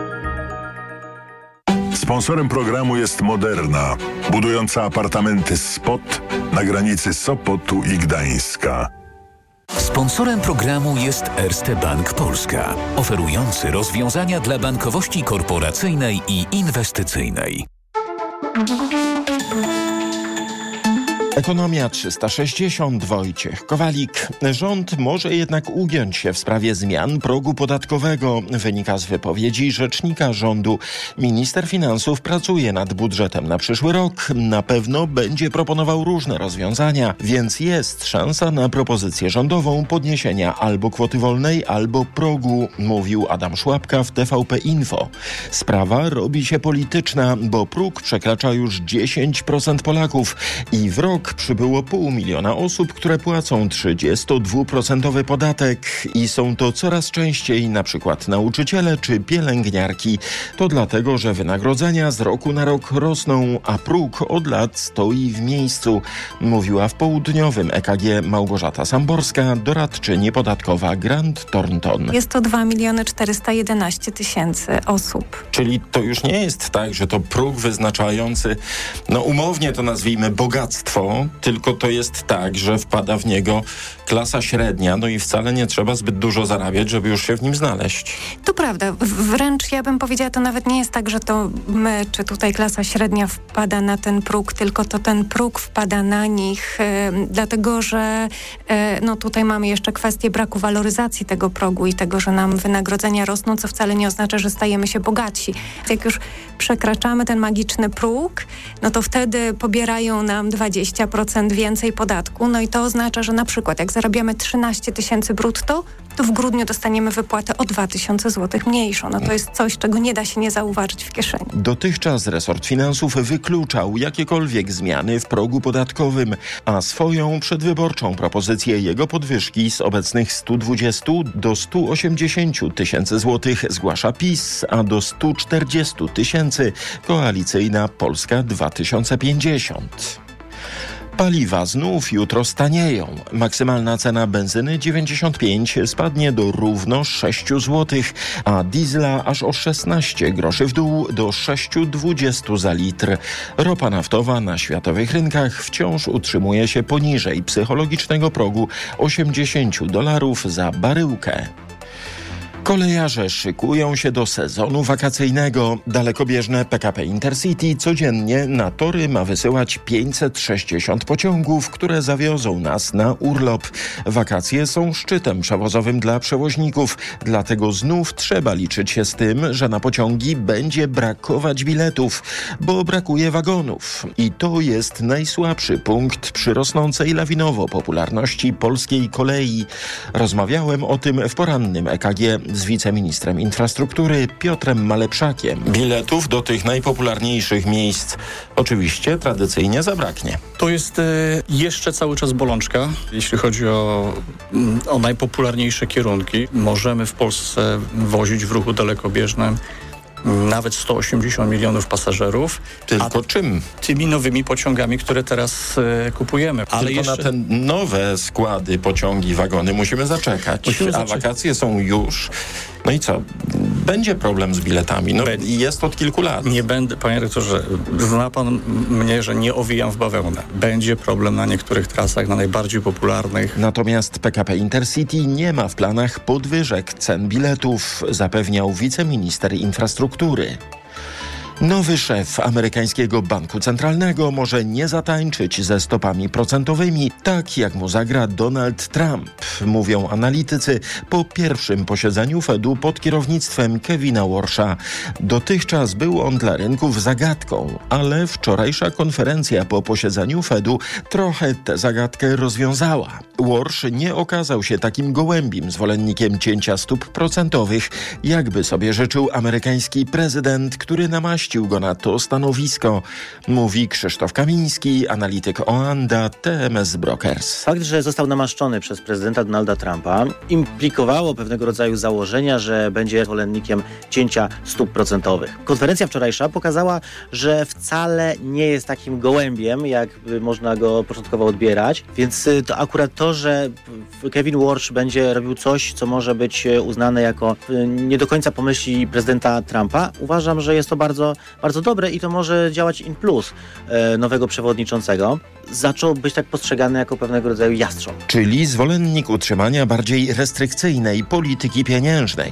Sponsorem programu jest Moderna, budująca apartamenty Spot na granicy Sopotu i Gdańska. Sponsorem programu jest Erste Bank Polska, oferujący rozwiązania dla bankowości korporacyjnej i inwestycyjnej. Ekonomia 360, Wojciech Kowalik. Rząd może jednak ugiąć się w sprawie zmian progu podatkowego. Wynika z wypowiedzi rzecznika rządu. Minister finansów pracuje nad budżetem na przyszły rok. Na pewno będzie proponował różne rozwiązania, więc jest szansa na propozycję rządową podniesienia albo kwoty wolnej, albo progu, mówił Adam Szłapka w TVP Info. Sprawa robi się polityczna, bo próg przekracza już 10% Polaków i w rok rok przybyło 500 000 osób, które płacą 32% podatek i są to coraz częściej na przykład nauczyciele czy pielęgniarki. To dlatego, że wynagrodzenia z roku na rok rosną, a próg od lat stoi w miejscu, mówiła w południowym EKG Małgorzata Samborska, doradczyni podatkowa Grant Thornton. Jest to 2 411 000 osób. Czyli to już nie jest tak, że to próg wyznaczający, umownie to nazwijmy bogactwo, tylko to jest tak, że wpada w niego klasa średnia, i wcale nie trzeba zbyt dużo zarabiać, żeby już się w nim znaleźć. To prawda. Wręcz ja bym powiedziała, to nawet nie jest tak, że to my, czy tutaj klasa średnia wpada na ten próg, tylko to ten próg wpada na nich, dlatego że tutaj mamy jeszcze kwestię braku waloryzacji tego progu i tego, że nam wynagrodzenia rosną, co wcale nie oznacza, że stajemy się bogatsi. Jak już przekraczamy ten magiczny próg, to wtedy pobierają nam 20% więcej podatku. I to oznacza, że na przykład jak zarabiamy 13 000 brutto, to w grudniu dostaniemy wypłatę o 2000 zł mniejszą. To jest coś, czego nie da się nie zauważyć w kieszeni. Dotychczas resort finansów wykluczał jakiekolwiek zmiany w progu podatkowym, a swoją przedwyborczą propozycję jego podwyżki z obecnych 120 do 180 000 złotych zgłasza PiS, a do 140 000 koalicyjna Polska 2050. Paliwa znów jutro stanieją. Maksymalna cena benzyny 95 spadnie do równo 6 zł, a diesla aż o 16 groszy w dół do 6,20 za litr. Ropa naftowa na światowych rynkach wciąż utrzymuje się poniżej psychologicznego progu $80 za baryłkę. Kolejarze szykują się do sezonu wakacyjnego. Dalekobieżne PKP Intercity codziennie na tory ma wysyłać 560 pociągów, które zawiozą nas na urlop. Wakacje są szczytem przewozowym dla przewoźników, dlatego znów trzeba liczyć się z tym, że na pociągi będzie brakować biletów, bo brakuje wagonów. I to jest najsłabszy punkt przy rosnącej lawinowo popularności polskiej kolei. Rozmawiałem o tym w porannym EKG z wiceministrem infrastruktury Piotrem Malepszakiem. Biletów do tych najpopularniejszych miejsc oczywiście tradycyjnie zabraknie. To jest jeszcze cały czas bolączka, jeśli chodzi o najpopularniejsze kierunki. Możemy w Polsce wozić w ruchu dalekobieżnym nawet 180 milionów pasażerów. Tylko czym? Tymi nowymi pociągami, które teraz kupujemy. Ale tylko na te nowe składy, pociągi, wagony musimy zaczekać. A wakacje są już. No i co? Będzie problem z biletami. Jest od kilku lat. Nie będę, panie rektorze, zna pan mnie, że nie owijam w bawełnę. Będzie problem na niektórych trasach, na najbardziej popularnych. Natomiast PKP Intercity nie ma w planach podwyżek cen biletów, zapewniał wiceminister infrastruktury. Nowy szef amerykańskiego banku centralnego może nie zatańczyć ze stopami procentowymi, tak jak mu zagra Donald Trump, mówią analitycy po pierwszym posiedzeniu Fedu pod kierownictwem Kevina Warsha. Dotychczas był on dla rynków zagadką, ale wczorajsza konferencja po posiedzeniu Fedu trochę tę zagadkę rozwiązała. Warsh nie okazał się takim gołębim zwolennikiem cięcia stóp procentowych, jakby sobie życzył amerykański prezydent, który namaścił go na to stanowisko, mówi Krzysztof Kamiński, analityk Oanda, TMS Brokers. Fakt, że został namaszczony przez prezydenta Donalda Trumpa, implikowało pewnego rodzaju założenia, że będzie zwolennikiem cięcia stóp procentowych. Konferencja wczorajsza pokazała, że wcale nie jest takim gołębiem, jak można go początkowo odbierać, więc to akurat to, że Kevin Warsh będzie robił coś, co może być uznane jako nie do końca pomyśli prezydenta Trumpa, uważam, że jest to bardzo dobre i to może działać in plus nowego przewodniczącego. Zaczął być tak postrzegany jako pewnego rodzaju jastrząb. Czyli zwolennik utrzymania bardziej restrykcyjnej polityki pieniężnej.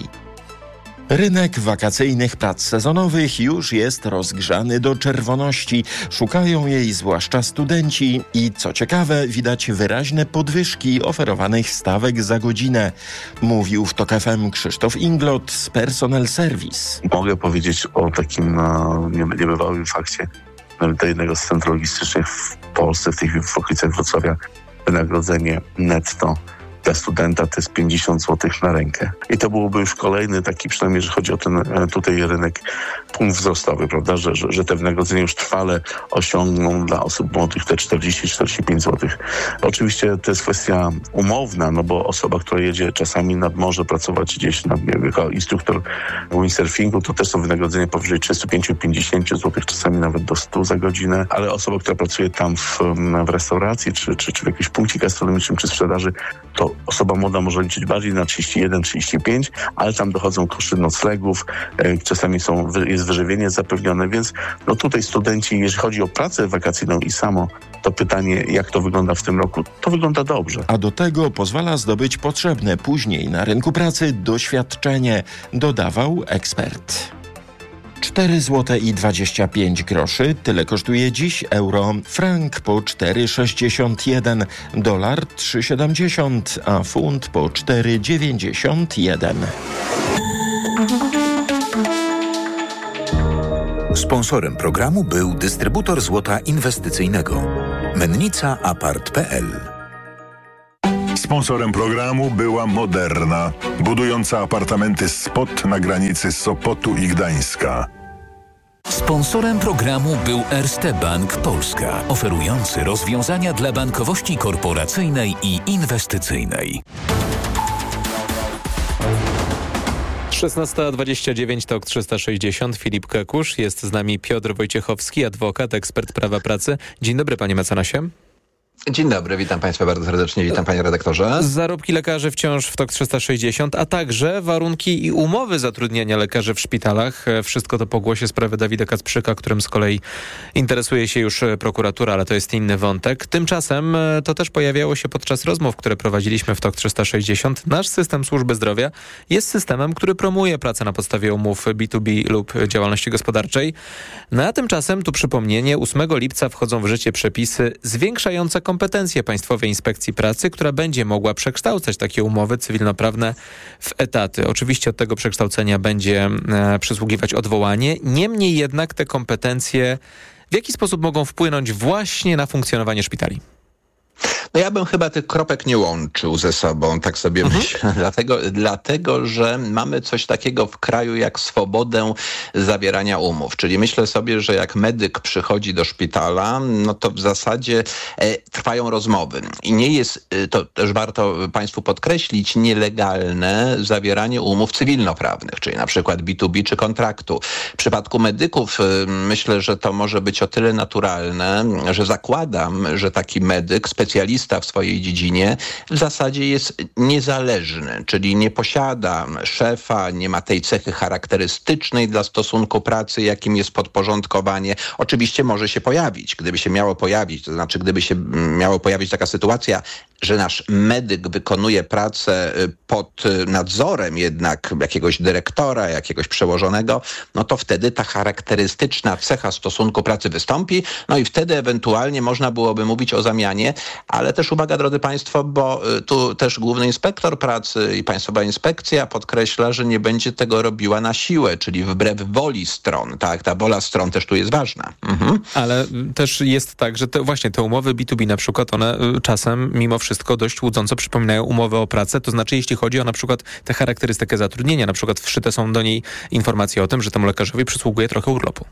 Rynek wakacyjnych prac sezonowych już jest rozgrzany do czerwoności. Szukają jej zwłaszcza studenci i co ciekawe, widać wyraźne podwyżki oferowanych stawek za godzinę. Mówił w TOK FM Krzysztof Inglot z Personal Service. Mogę powiedzieć o takim niebywałym fakcie. Do jednego z centrów logistycznych w Polsce, w okolicach Wrocławia, wynagrodzenie netto dla studenta to jest 50 zł na rękę. I to byłoby już kolejny taki, przynajmniej jeżeli chodzi o ten tutaj rynek, punkt wzrostowy, prawda, że te wynagrodzenia już trwale osiągną dla osób młodych te 40-45 zł. Oczywiście to jest kwestia umowna, no bo osoba, która jedzie czasami nad morze pracować gdzieś jako instruktor windsurfingu, to też są wynagrodzenia powyżej 35-50 zł, czasami nawet do 100 za godzinę, ale osoba, która pracuje tam w restauracji, czy w jakimś punkcie gastronomicznym, czy sprzedaży, to osoba młoda może liczyć bardziej na 31-35, ale tam dochodzą koszty noclegów, czasami jest wyżywienie zapewnione, więc no tutaj studenci, jeżeli chodzi o pracę wakacyjną i samo to pytanie, jak to wygląda w tym roku, to wygląda dobrze. A do tego pozwala zdobyć potrzebne później na rynku pracy doświadczenie, dodawał ekspert. 4,25 zł. Tyle kosztuje dziś euro. Frank po 4,61, dolar 3,70, a funt po 4,91. Sponsorem programu był dystrybutor złota inwestycyjnego Mennica Apart.pl. Sponsorem programu była Moderna, budująca apartamenty Spot na granicy Sopotu i Gdańska. Sponsorem programu był Erste Bank Polska, oferujący rozwiązania dla bankowości korporacyjnej i inwestycyjnej. 16:29, TOK 360. Filip Kekusz. Jest z nami Piotr Wojciechowski, adwokat, ekspert prawa pracy. Dzień dobry, panie mecenasie. Dzień dobry, witam Państwa bardzo serdecznie, witam panie redaktorze. Zarobki lekarzy wciąż w TOK 360, a także warunki i umowy zatrudniania lekarzy w szpitalach. Wszystko to po głosie sprawy Dawida Kacprzyka, którym z kolei interesuje się już prokuratura, ale to jest inny wątek. Tymczasem to też pojawiało się podczas rozmów, które prowadziliśmy w TOK 360. Nasz system służby zdrowia jest systemem, który promuje pracę na podstawie umów B2B lub działalności gospodarczej. No a tymczasem, tu przypomnienie, 8 lipca wchodzą w życie przepisy zwiększające kompetencje Państwowej Inspekcji Pracy, która będzie mogła przekształcać takie umowy cywilnoprawne w etaty. Oczywiście od tego przekształcenia będzie przysługiwać odwołanie. Niemniej jednak te kompetencje w jaki sposób mogą wpłynąć właśnie na funkcjonowanie szpitali? No ja bym chyba tych kropek nie łączył ze sobą, tak sobie myślę, dlatego, że mamy coś takiego w kraju jak swobodę zawierania umów. Czyli myślę sobie, że jak medyk przychodzi do szpitala, no to w zasadzie trwają rozmowy. I nie jest, to też warto Państwu podkreślić, nielegalne zawieranie umów cywilnoprawnych, czyli na przykład B2B czy kontraktu. W przypadku medyków myślę, że to może być o tyle naturalne, że zakładam, że taki medyk, specjalista w swojej dziedzinie w zasadzie jest niezależny, czyli nie posiada szefa, nie ma tej cechy charakterystycznej dla stosunku pracy, jakim jest podporządkowanie. Oczywiście może się pojawić. Gdyby się miało pojawić, to znaczy gdyby się miało pojawić taka sytuacja, że nasz medyk wykonuje pracę pod nadzorem jednak jakiegoś dyrektora, jakiegoś przełożonego, no to wtedy ta charakterystyczna cecha stosunku pracy wystąpi, no i wtedy ewentualnie można byłoby mówić o zamianie, ale też uwaga, drodzy Państwo, bo tu też Główny Inspektor Pracy i Państwowa Inspekcja podkreśla, że nie będzie tego robiła na siłę, czyli wbrew woli stron, tak? Ta wola stron też tu jest ważna. Ale też jest tak, że właśnie te umowy B2B na przykład, one czasem mimo wszystko dość łudząco przypominają umowę o pracę, to znaczy jeśli chodzi o na przykład tę charakterystykę zatrudnienia, na przykład wszyte są do niej informacje o tym, że temu lekarzowi przysługuje trochę urlopu.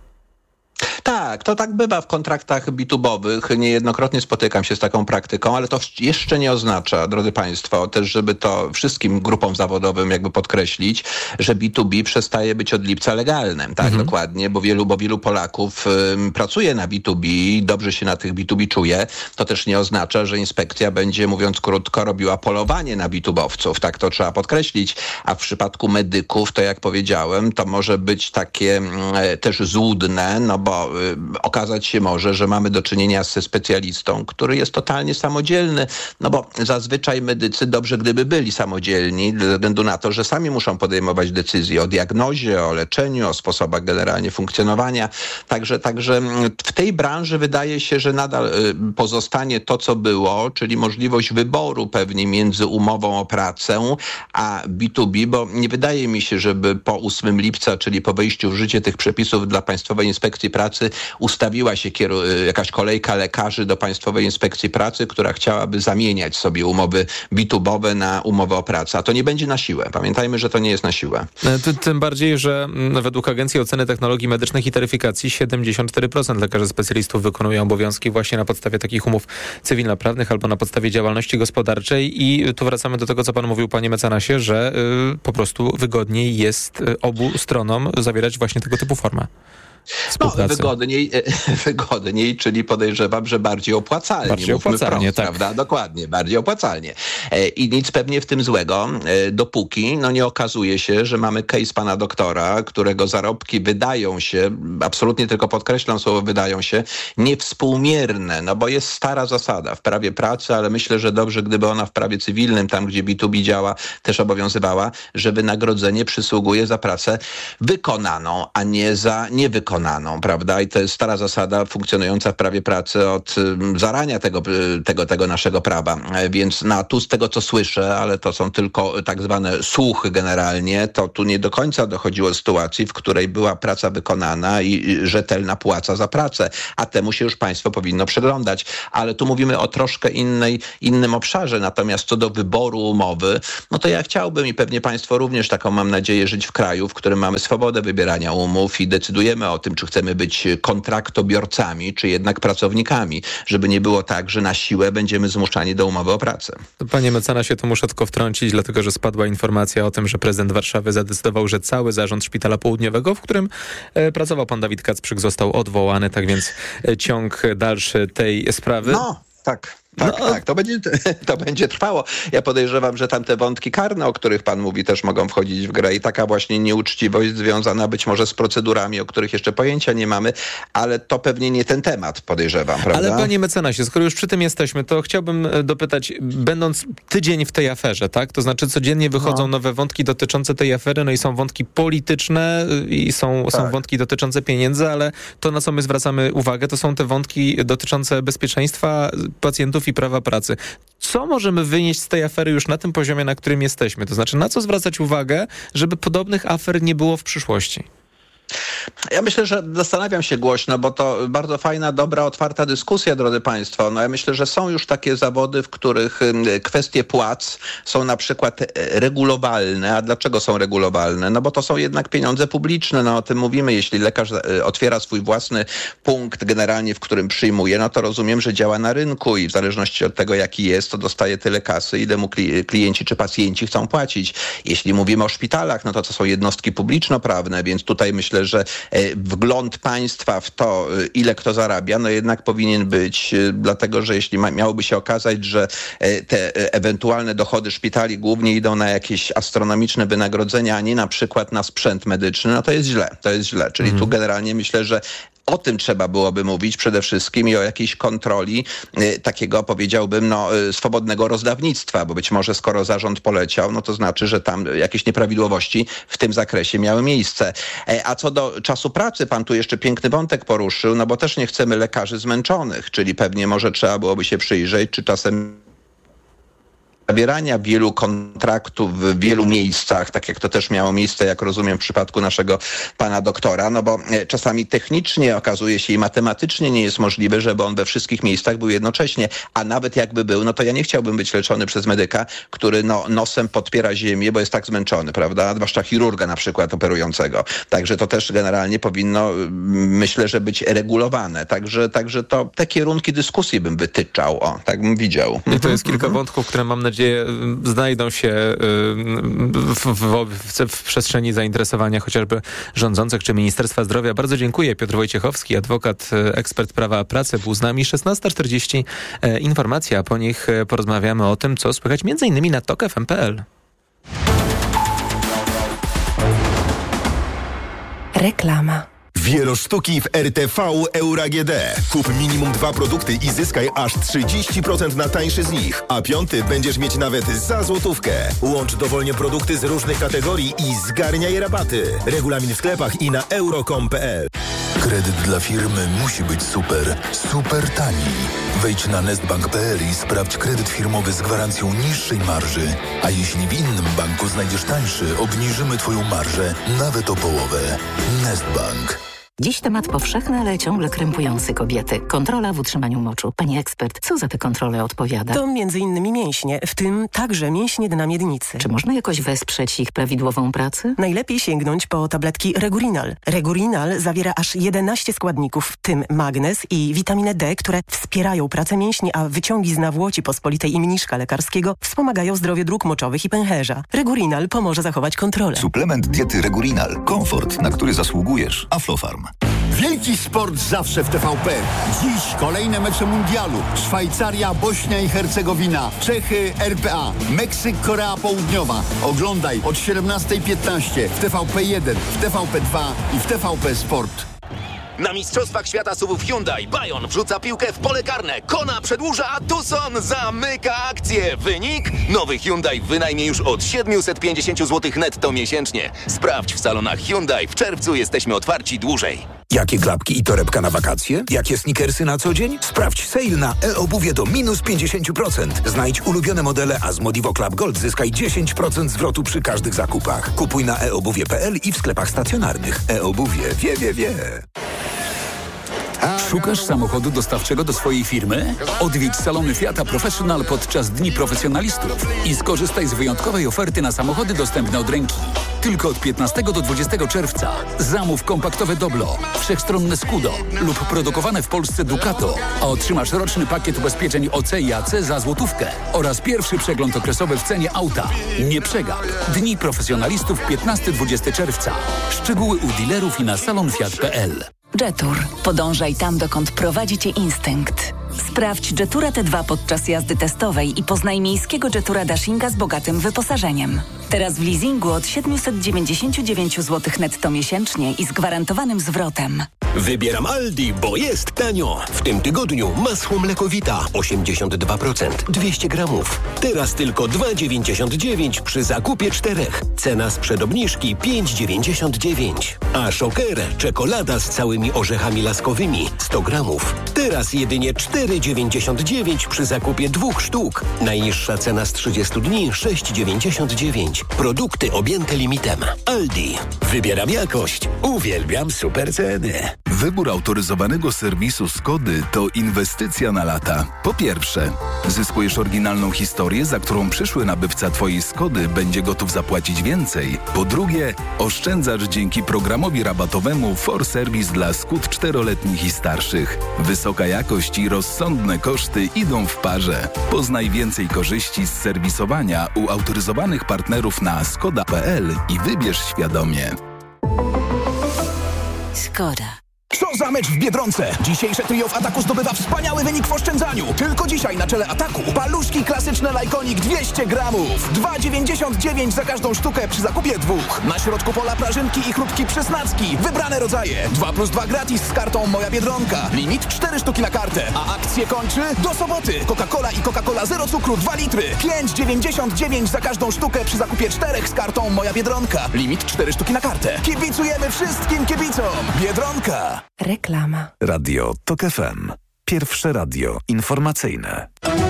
Tak, to tak bywa w kontraktach B2B-owych. Niejednokrotnie spotykam się z taką praktyką, ale to jeszcze nie oznacza, drodzy Państwo, też żeby to wszystkim grupom zawodowym jakby podkreślić, że B2B przestaje być od lipca legalnym. Tak, dokładnie, bo wielu Polaków pracuje na B2B, dobrze się na tych B2B czuje. To też nie oznacza, że inspekcja będzie, mówiąc krótko, robiła polowanie na B2B-owców. Tak, to trzeba podkreślić. A w przypadku medyków, to jak powiedziałem, to może być takie też złudne, no bo okazać się może, że mamy do czynienia ze specjalistą, który jest totalnie samodzielny, no bo zazwyczaj medycy dobrze gdyby byli samodzielni, ze względu na to, że sami muszą podejmować decyzje o diagnozie, o leczeniu, o sposobach generalnie funkcjonowania. Także w tej branży wydaje się, że nadal pozostanie to, co było, czyli możliwość wyboru pewnie między umową o pracę a B2B, bo nie wydaje mi się, żeby po 8 lipca, czyli po wejściu w życie tych przepisów dla Państwowej Inspekcji Pracy Pracy ustawiła się jakaś kolejka lekarzy do Państwowej Inspekcji Pracy, która chciałaby zamieniać sobie umowy B2B na umowy o pracę. A to nie będzie na siłę. Pamiętajmy, że to nie jest na siłę. Tym bardziej, że według Agencji Oceny Technologii Medycznych i Taryfikacji 74% lekarzy specjalistów wykonują obowiązki właśnie na podstawie takich umów cywilnoprawnych albo na podstawie działalności gospodarczej i tu wracamy do tego, co pan mówił, panie mecenasie, że po prostu wygodniej jest obu stronom zawierać właśnie tego typu formę. No, wygodniej, czyli podejrzewam, że bardziej opłacalnie. Bardziej opłacalnie, wprost, tak. Prawda? Dokładnie, bardziej opłacalnie. I nic pewnie w tym złego, dopóki nie okazuje się, że mamy case pana doktora, którego zarobki wydają się, absolutnie tylko podkreślam słowo wydają się, niewspółmierne, bo jest stara zasada w prawie pracy, ale myślę, że dobrze, gdyby ona w prawie cywilnym, tam gdzie B2B działa, też obowiązywała, że wynagrodzenie przysługuje za pracę wykonaną, a nie za niewykonaną. Prawda? I to jest stara zasada funkcjonująca w prawie pracy od zarania tego naszego prawa. Więc tu z tego, co słyszę, ale to są tylko tak zwane słuchy generalnie, to tu nie do końca dochodziło do sytuacji, w której była praca wykonana i rzetelna płaca za pracę. A temu się już państwo powinno przyglądać. Ale tu mówimy o troszkę innym obszarze. Natomiast co do wyboru umowy, to ja chciałbym i pewnie państwo również taką mam nadzieję żyć w kraju, w którym mamy swobodę wybierania umów i decydujemy o tym, czy chcemy być kontraktobiorcami, czy jednak pracownikami, żeby nie było tak, że na siłę będziemy zmuszani do umowy o pracę. Panie mecenasie, to muszę tylko wtrącić, dlatego że spadła informacja o tym, że prezydent Warszawy zadecydował, że cały zarząd Szpitala Południowego, w którym pracował pan Dawid Kacprzyk, został odwołany, tak więc ciąg dalszy tej sprawy. Tak, to będzie trwało. Ja podejrzewam, że tamte wątki karne, o których pan mówi, też mogą wchodzić w grę i taka właśnie nieuczciwość związana być może z procedurami, o których jeszcze pojęcia nie mamy, ale to pewnie nie ten temat, podejrzewam, prawda? Ale panie mecenasie, skoro już przy tym jesteśmy, to chciałbym dopytać, będąc tydzień w tej aferze, tak? To znaczy codziennie wychodzą nowe wątki dotyczące tej afery, i są wątki polityczne i są wątki dotyczące pieniędzy, ale to, na co my zwracamy uwagę, to są te wątki dotyczące bezpieczeństwa pacjentów i prawa pracy. Co możemy wynieść z tej afery już na tym poziomie, na którym jesteśmy? To znaczy, na co zwracać uwagę, żeby podobnych afer nie było w przyszłości? Ja myślę, że zastanawiam się głośno, bo to bardzo fajna, dobra, otwarta dyskusja, drodzy państwo. Ja myślę, że są już takie zawody, w których kwestie płac są na przykład regulowalne. A dlaczego są regulowalne? Bo to są jednak pieniądze publiczne. O tym mówimy. Jeśli lekarz otwiera swój własny punkt generalnie, w którym przyjmuje, to rozumiem, że działa na rynku i w zależności od tego, jaki jest, to dostaje tyle kasy, ile mu klienci czy pacjenci chcą płacić. Jeśli mówimy o szpitalach, to są jednostki publiczno-prawne, więc tutaj myślę, że wgląd państwa w to, ile kto zarabia, jednak powinien być, dlatego że jeśli miałoby się okazać, że te ewentualne dochody szpitali głównie idą na jakieś astronomiczne wynagrodzenia, a nie na przykład na sprzęt medyczny, to jest źle. Czyli tu generalnie myślę, że o tym trzeba byłoby mówić przede wszystkim i o jakiejś kontroli takiego, powiedziałbym, swobodnego rozdawnictwa, bo być może skoro zarząd poleciał, to znaczy, że tam jakieś nieprawidłowości w tym zakresie miały miejsce. A co do czasu pracy, pan tu jeszcze piękny wątek poruszył, bo też nie chcemy lekarzy zmęczonych, czyli pewnie może trzeba byłoby się przyjrzeć, czy czasem zawierania wielu kontraktów w wielu miejscach, tak jak to też miało miejsce, jak rozumiem, w przypadku naszego pana doktora, bo czasami technicznie okazuje się i matematycznie nie jest możliwe, żeby on we wszystkich miejscach był jednocześnie, a nawet jakby był, to ja nie chciałbym być leczony przez medyka, który nosem podpiera ziemię, bo jest tak zmęczony, prawda? Zwłaszcza chirurga na przykład operującego. Także to też generalnie powinno, myślę, że być regulowane. Także to te kierunki dyskusji bym wytyczał, tak bym widział. I to jest kilka wątków, które mam nadzieję znajdą się w przestrzeni zainteresowania chociażby rządzących czy Ministerstwa Zdrowia. Bardzo dziękuję. Piotr Wojciechowski, adwokat, ekspert prawa pracy, był z nami. 16:40 informacja, a po nich porozmawiamy o tym, co słychać m.in. na tokfm.pl. Reklama. Wielosztuki w RTV Euro AGD. Kup minimum 2 produkty i zyskaj aż 30% na tańszy z nich, a 5 będziesz mieć nawet za złotówkę. Łącz dowolnie produkty z różnych kategorii i zgarniaj rabaty. Regulamin w sklepach i na euro.com.pl. Kredyt dla firmy musi być super, super tani. Wejdź na nestbank.pl i sprawdź kredyt firmowy z gwarancją niższej marży. A jeśli w innym banku znajdziesz tańszy, obniżymy Twoją marżę nawet o połowę. Nestbank. Dziś temat powszechny, ale ciągle krępujący kobiety. Kontrola w utrzymaniu moczu. Pani ekspert, co za te kontrole odpowiada? To m.in. mięśnie, w tym także mięśnie dna miednicy. Czy można jakoś wesprzeć ich prawidłową pracę? Najlepiej sięgnąć po tabletki Regurinal. Regurinal zawiera aż 11 składników, w tym magnez i witaminę D, które wspierają pracę mięśni, a wyciągi z nawłoci pospolitej i mniszka lekarskiego wspomagają zdrowie dróg moczowych i pęcherza. Regurinal pomoże zachować kontrolę. Suplement diety Regurinal. Komfort, na który zasługujesz. Aflofarm. Wielki sport zawsze w TVP. Dziś kolejne mecze mundialu. Szwajcaria, Bośnia i Hercegowina, Czechy, RPA, Meksyk, Korea Południowa. Oglądaj od 17:15 w TVP1, w TVP2 i w TVP Sport. Na Mistrzostwach Świata SUV-ów Hyundai Bayon wrzuca piłkę w pole karne. Kona przedłuża, a Tucson zamyka akcję. Wynik? Nowy Hyundai w wynajmie już od 750 zł netto miesięcznie. Sprawdź w salonach Hyundai. W czerwcu jesteśmy otwarci dłużej. Jakie klapki i torebka na wakacje? Jakie sneakersy na co dzień? Sprawdź sale na e-obuwie do minus 50%. Znajdź ulubione modele, a z Modivo Club Gold zyskaj 10% zwrotu przy każdych zakupach. Kupuj na eobuwie.pl i w sklepach stacjonarnych. E-obuwie. Wie. Szukasz samochodu dostawczego do swojej firmy? Odwiedź salony Fiata Professional podczas Dni Profesjonalistów i skorzystaj z wyjątkowej oferty na samochody dostępne od ręki. Tylko od 15 do 20 czerwca zamów kompaktowe Doblo, wszechstronne Scudo lub produkowane w Polsce Ducato, a otrzymasz roczny pakiet ubezpieczeń OC i AC za złotówkę oraz pierwszy przegląd okresowy w cenie auta. Nie przegap. Dni Profesjonalistów 15-20 czerwca. Szczegóły u dealerów i na salonfiat.pl. Jetour. Podążaj tam, dokąd prowadzi Cię instynkt. Sprawdź Jetura T2 podczas jazdy testowej i poznaj miejskiego Jetura Dashinga z bogatym wyposażeniem. Teraz w leasingu od 799 zł netto miesięcznie i z gwarantowanym zwrotem. Wybieram Aldi, bo jest tanio. W tym tygodniu masło mlekowita 82%, 200 gramów. Teraz tylko 2,99 przy zakupie 4. Cena sprzed obniżki 5,99. A Shocker czekolada z całymi orzechami laskowymi 100 gramów. Teraz jedynie 4,99 przy zakupie 2 sztuk. Najniższa cena z 30 dni 6,99. Produkty objęte limitem. Aldi. Wybieram jakość. Uwielbiam super ceny. Wybór autoryzowanego serwisu Skody to inwestycja na lata. Po pierwsze, zyskujesz oryginalną historię, za którą przyszły nabywca Twojej Skody będzie gotów zapłacić więcej. Po drugie, oszczędzasz dzięki programowi rabatowemu For Service dla Skód 4-letnich i starszych. Wysoka jakość i rozsądne koszty idą w parze. Poznaj więcej korzyści z serwisowania u autoryzowanych partnerów na skoda.pl i wybierz świadomie. Skoda. Co za mecz w Biedronce! Dzisiejsze trio w ataku zdobywa wspaniały wynik w oszczędzaniu. Tylko dzisiaj na czele ataku paluszki klasyczne Lajkonik 200 gramów. 2,99 za każdą sztukę przy zakupie 2. Na środku pola prażynki i chrupki przesnacki. Wybrane rodzaje. 2+2 gratis z kartą Moja Biedronka. Limit 4 sztuki na kartę. A akcję kończy do soboty. Coca-Cola i Coca-Cola zero cukru 2 litry. 5,99 za każdą sztukę przy zakupie 4 z kartą Moja Biedronka. Limit 4 sztuki na kartę. Kibicujemy wszystkim kibicom. Biedronka. Reklama. Radio TOK FM. Pierwsze radio informacyjne.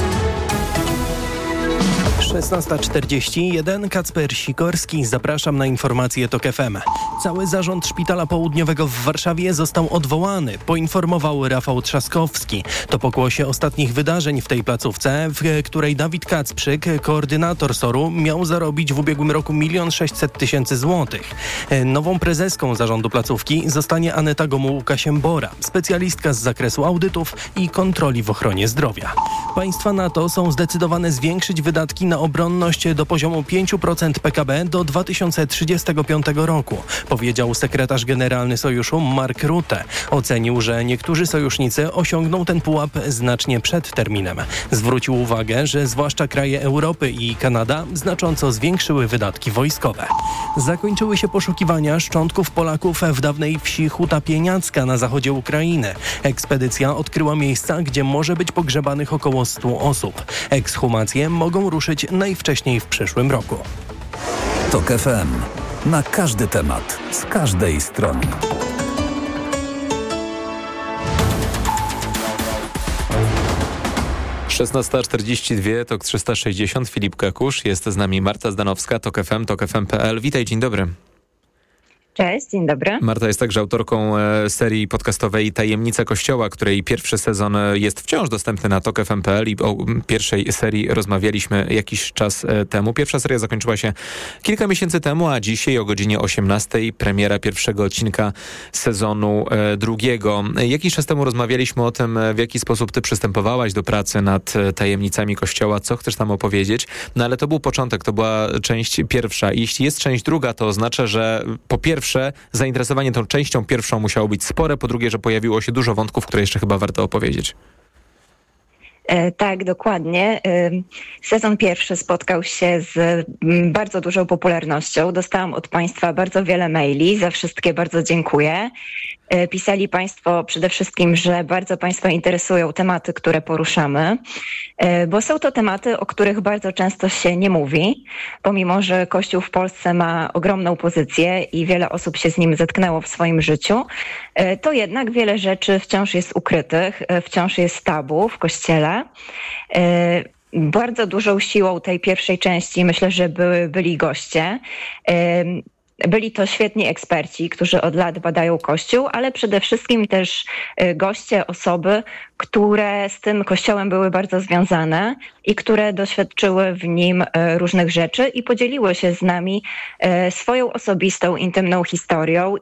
16:41. Kacper Sikorski. Zapraszam na informacje TOK FM. Cały zarząd Szpitala Południowego w Warszawie został odwołany, poinformował Rafał Trzaskowski. To pokłosie ostatnich wydarzeń w tej placówce, w której Dawid Kacprzyk, koordynator SOR-u, miał zarobić w ubiegłym roku 1 600 000 złotych. Nową prezeską zarządu placówki zostanie Aneta Gomułka-Siembora, specjalistka z zakresu audytów i kontroli w ochronie zdrowia. Państwa NATO są zdecydowane zwiększyć wydatki na obronność do poziomu 5% PKB do 2035 roku, powiedział sekretarz generalny Sojuszu Mark Rutte. Ocenił, że niektórzy sojusznicy osiągną ten pułap znacznie przed terminem. Zwrócił uwagę, że zwłaszcza kraje Europy i Kanada znacząco zwiększyły wydatki wojskowe. Zakończyły się poszukiwania szczątków Polaków w dawnej wsi Huta Pieniacka na zachodzie Ukrainy. Ekspedycja odkryła miejsca, gdzie może być pogrzebanych około 100 osób. Ekshumacje mogą ruszyć najwcześniej w przyszłym roku. TOK FM. Na każdy temat, z każdej strony. Szesnasta 42, TOK 360, Filip Kakusz, jest z nami Marta Zdanowska, TOK FM, TOK FM.pl. Witaj, dzień dobry. Cześć, dzień dobry. Marta jest także autorką serii podcastowej Tajemnice Kościoła, której pierwszy sezon jest wciąż dostępny na TOK.fm.pl i o pierwszej serii rozmawialiśmy jakiś czas temu. Pierwsza seria zakończyła się kilka miesięcy temu, a dzisiaj o godzinie 18:00 premiera pierwszego odcinka sezonu drugiego. Jakiś czas temu rozmawialiśmy o tym, w jaki sposób ty przystępowałaś do pracy nad Tajemnicami Kościoła, co chcesz tam opowiedzieć, no ale to był początek, to była część pierwsza. I jeśli jest część druga, to oznacza, że po pierwsze zainteresowanie tą częścią pierwszą musiało być spore, po drugie, że pojawiło się dużo wątków, które jeszcze chyba warto opowiedzieć. Tak, dokładnie. Sezon pierwszy spotkał się z bardzo dużą popularnością. Dostałam od Państwa bardzo wiele maili. Za wszystkie bardzo dziękuję. Pisali Państwo przede wszystkim, że bardzo Państwa interesują tematy, które poruszamy, bo są to tematy, o których bardzo często się nie mówi, pomimo że Kościół w Polsce ma ogromną pozycję i wiele osób się z nim zetknęło w swoim życiu, to jednak wiele rzeczy wciąż jest ukrytych, wciąż jest tabu w Kościele. Bardzo dużą siłą tej pierwszej części myślę, że byli goście. Byli to świetni eksperci, którzy od lat badają Kościół, ale przede wszystkim też goście, osoby, które z tym Kościołem były bardzo związane i które doświadczyły w nim różnych rzeczy i podzieliły się z nami swoją osobistą, intymną historią.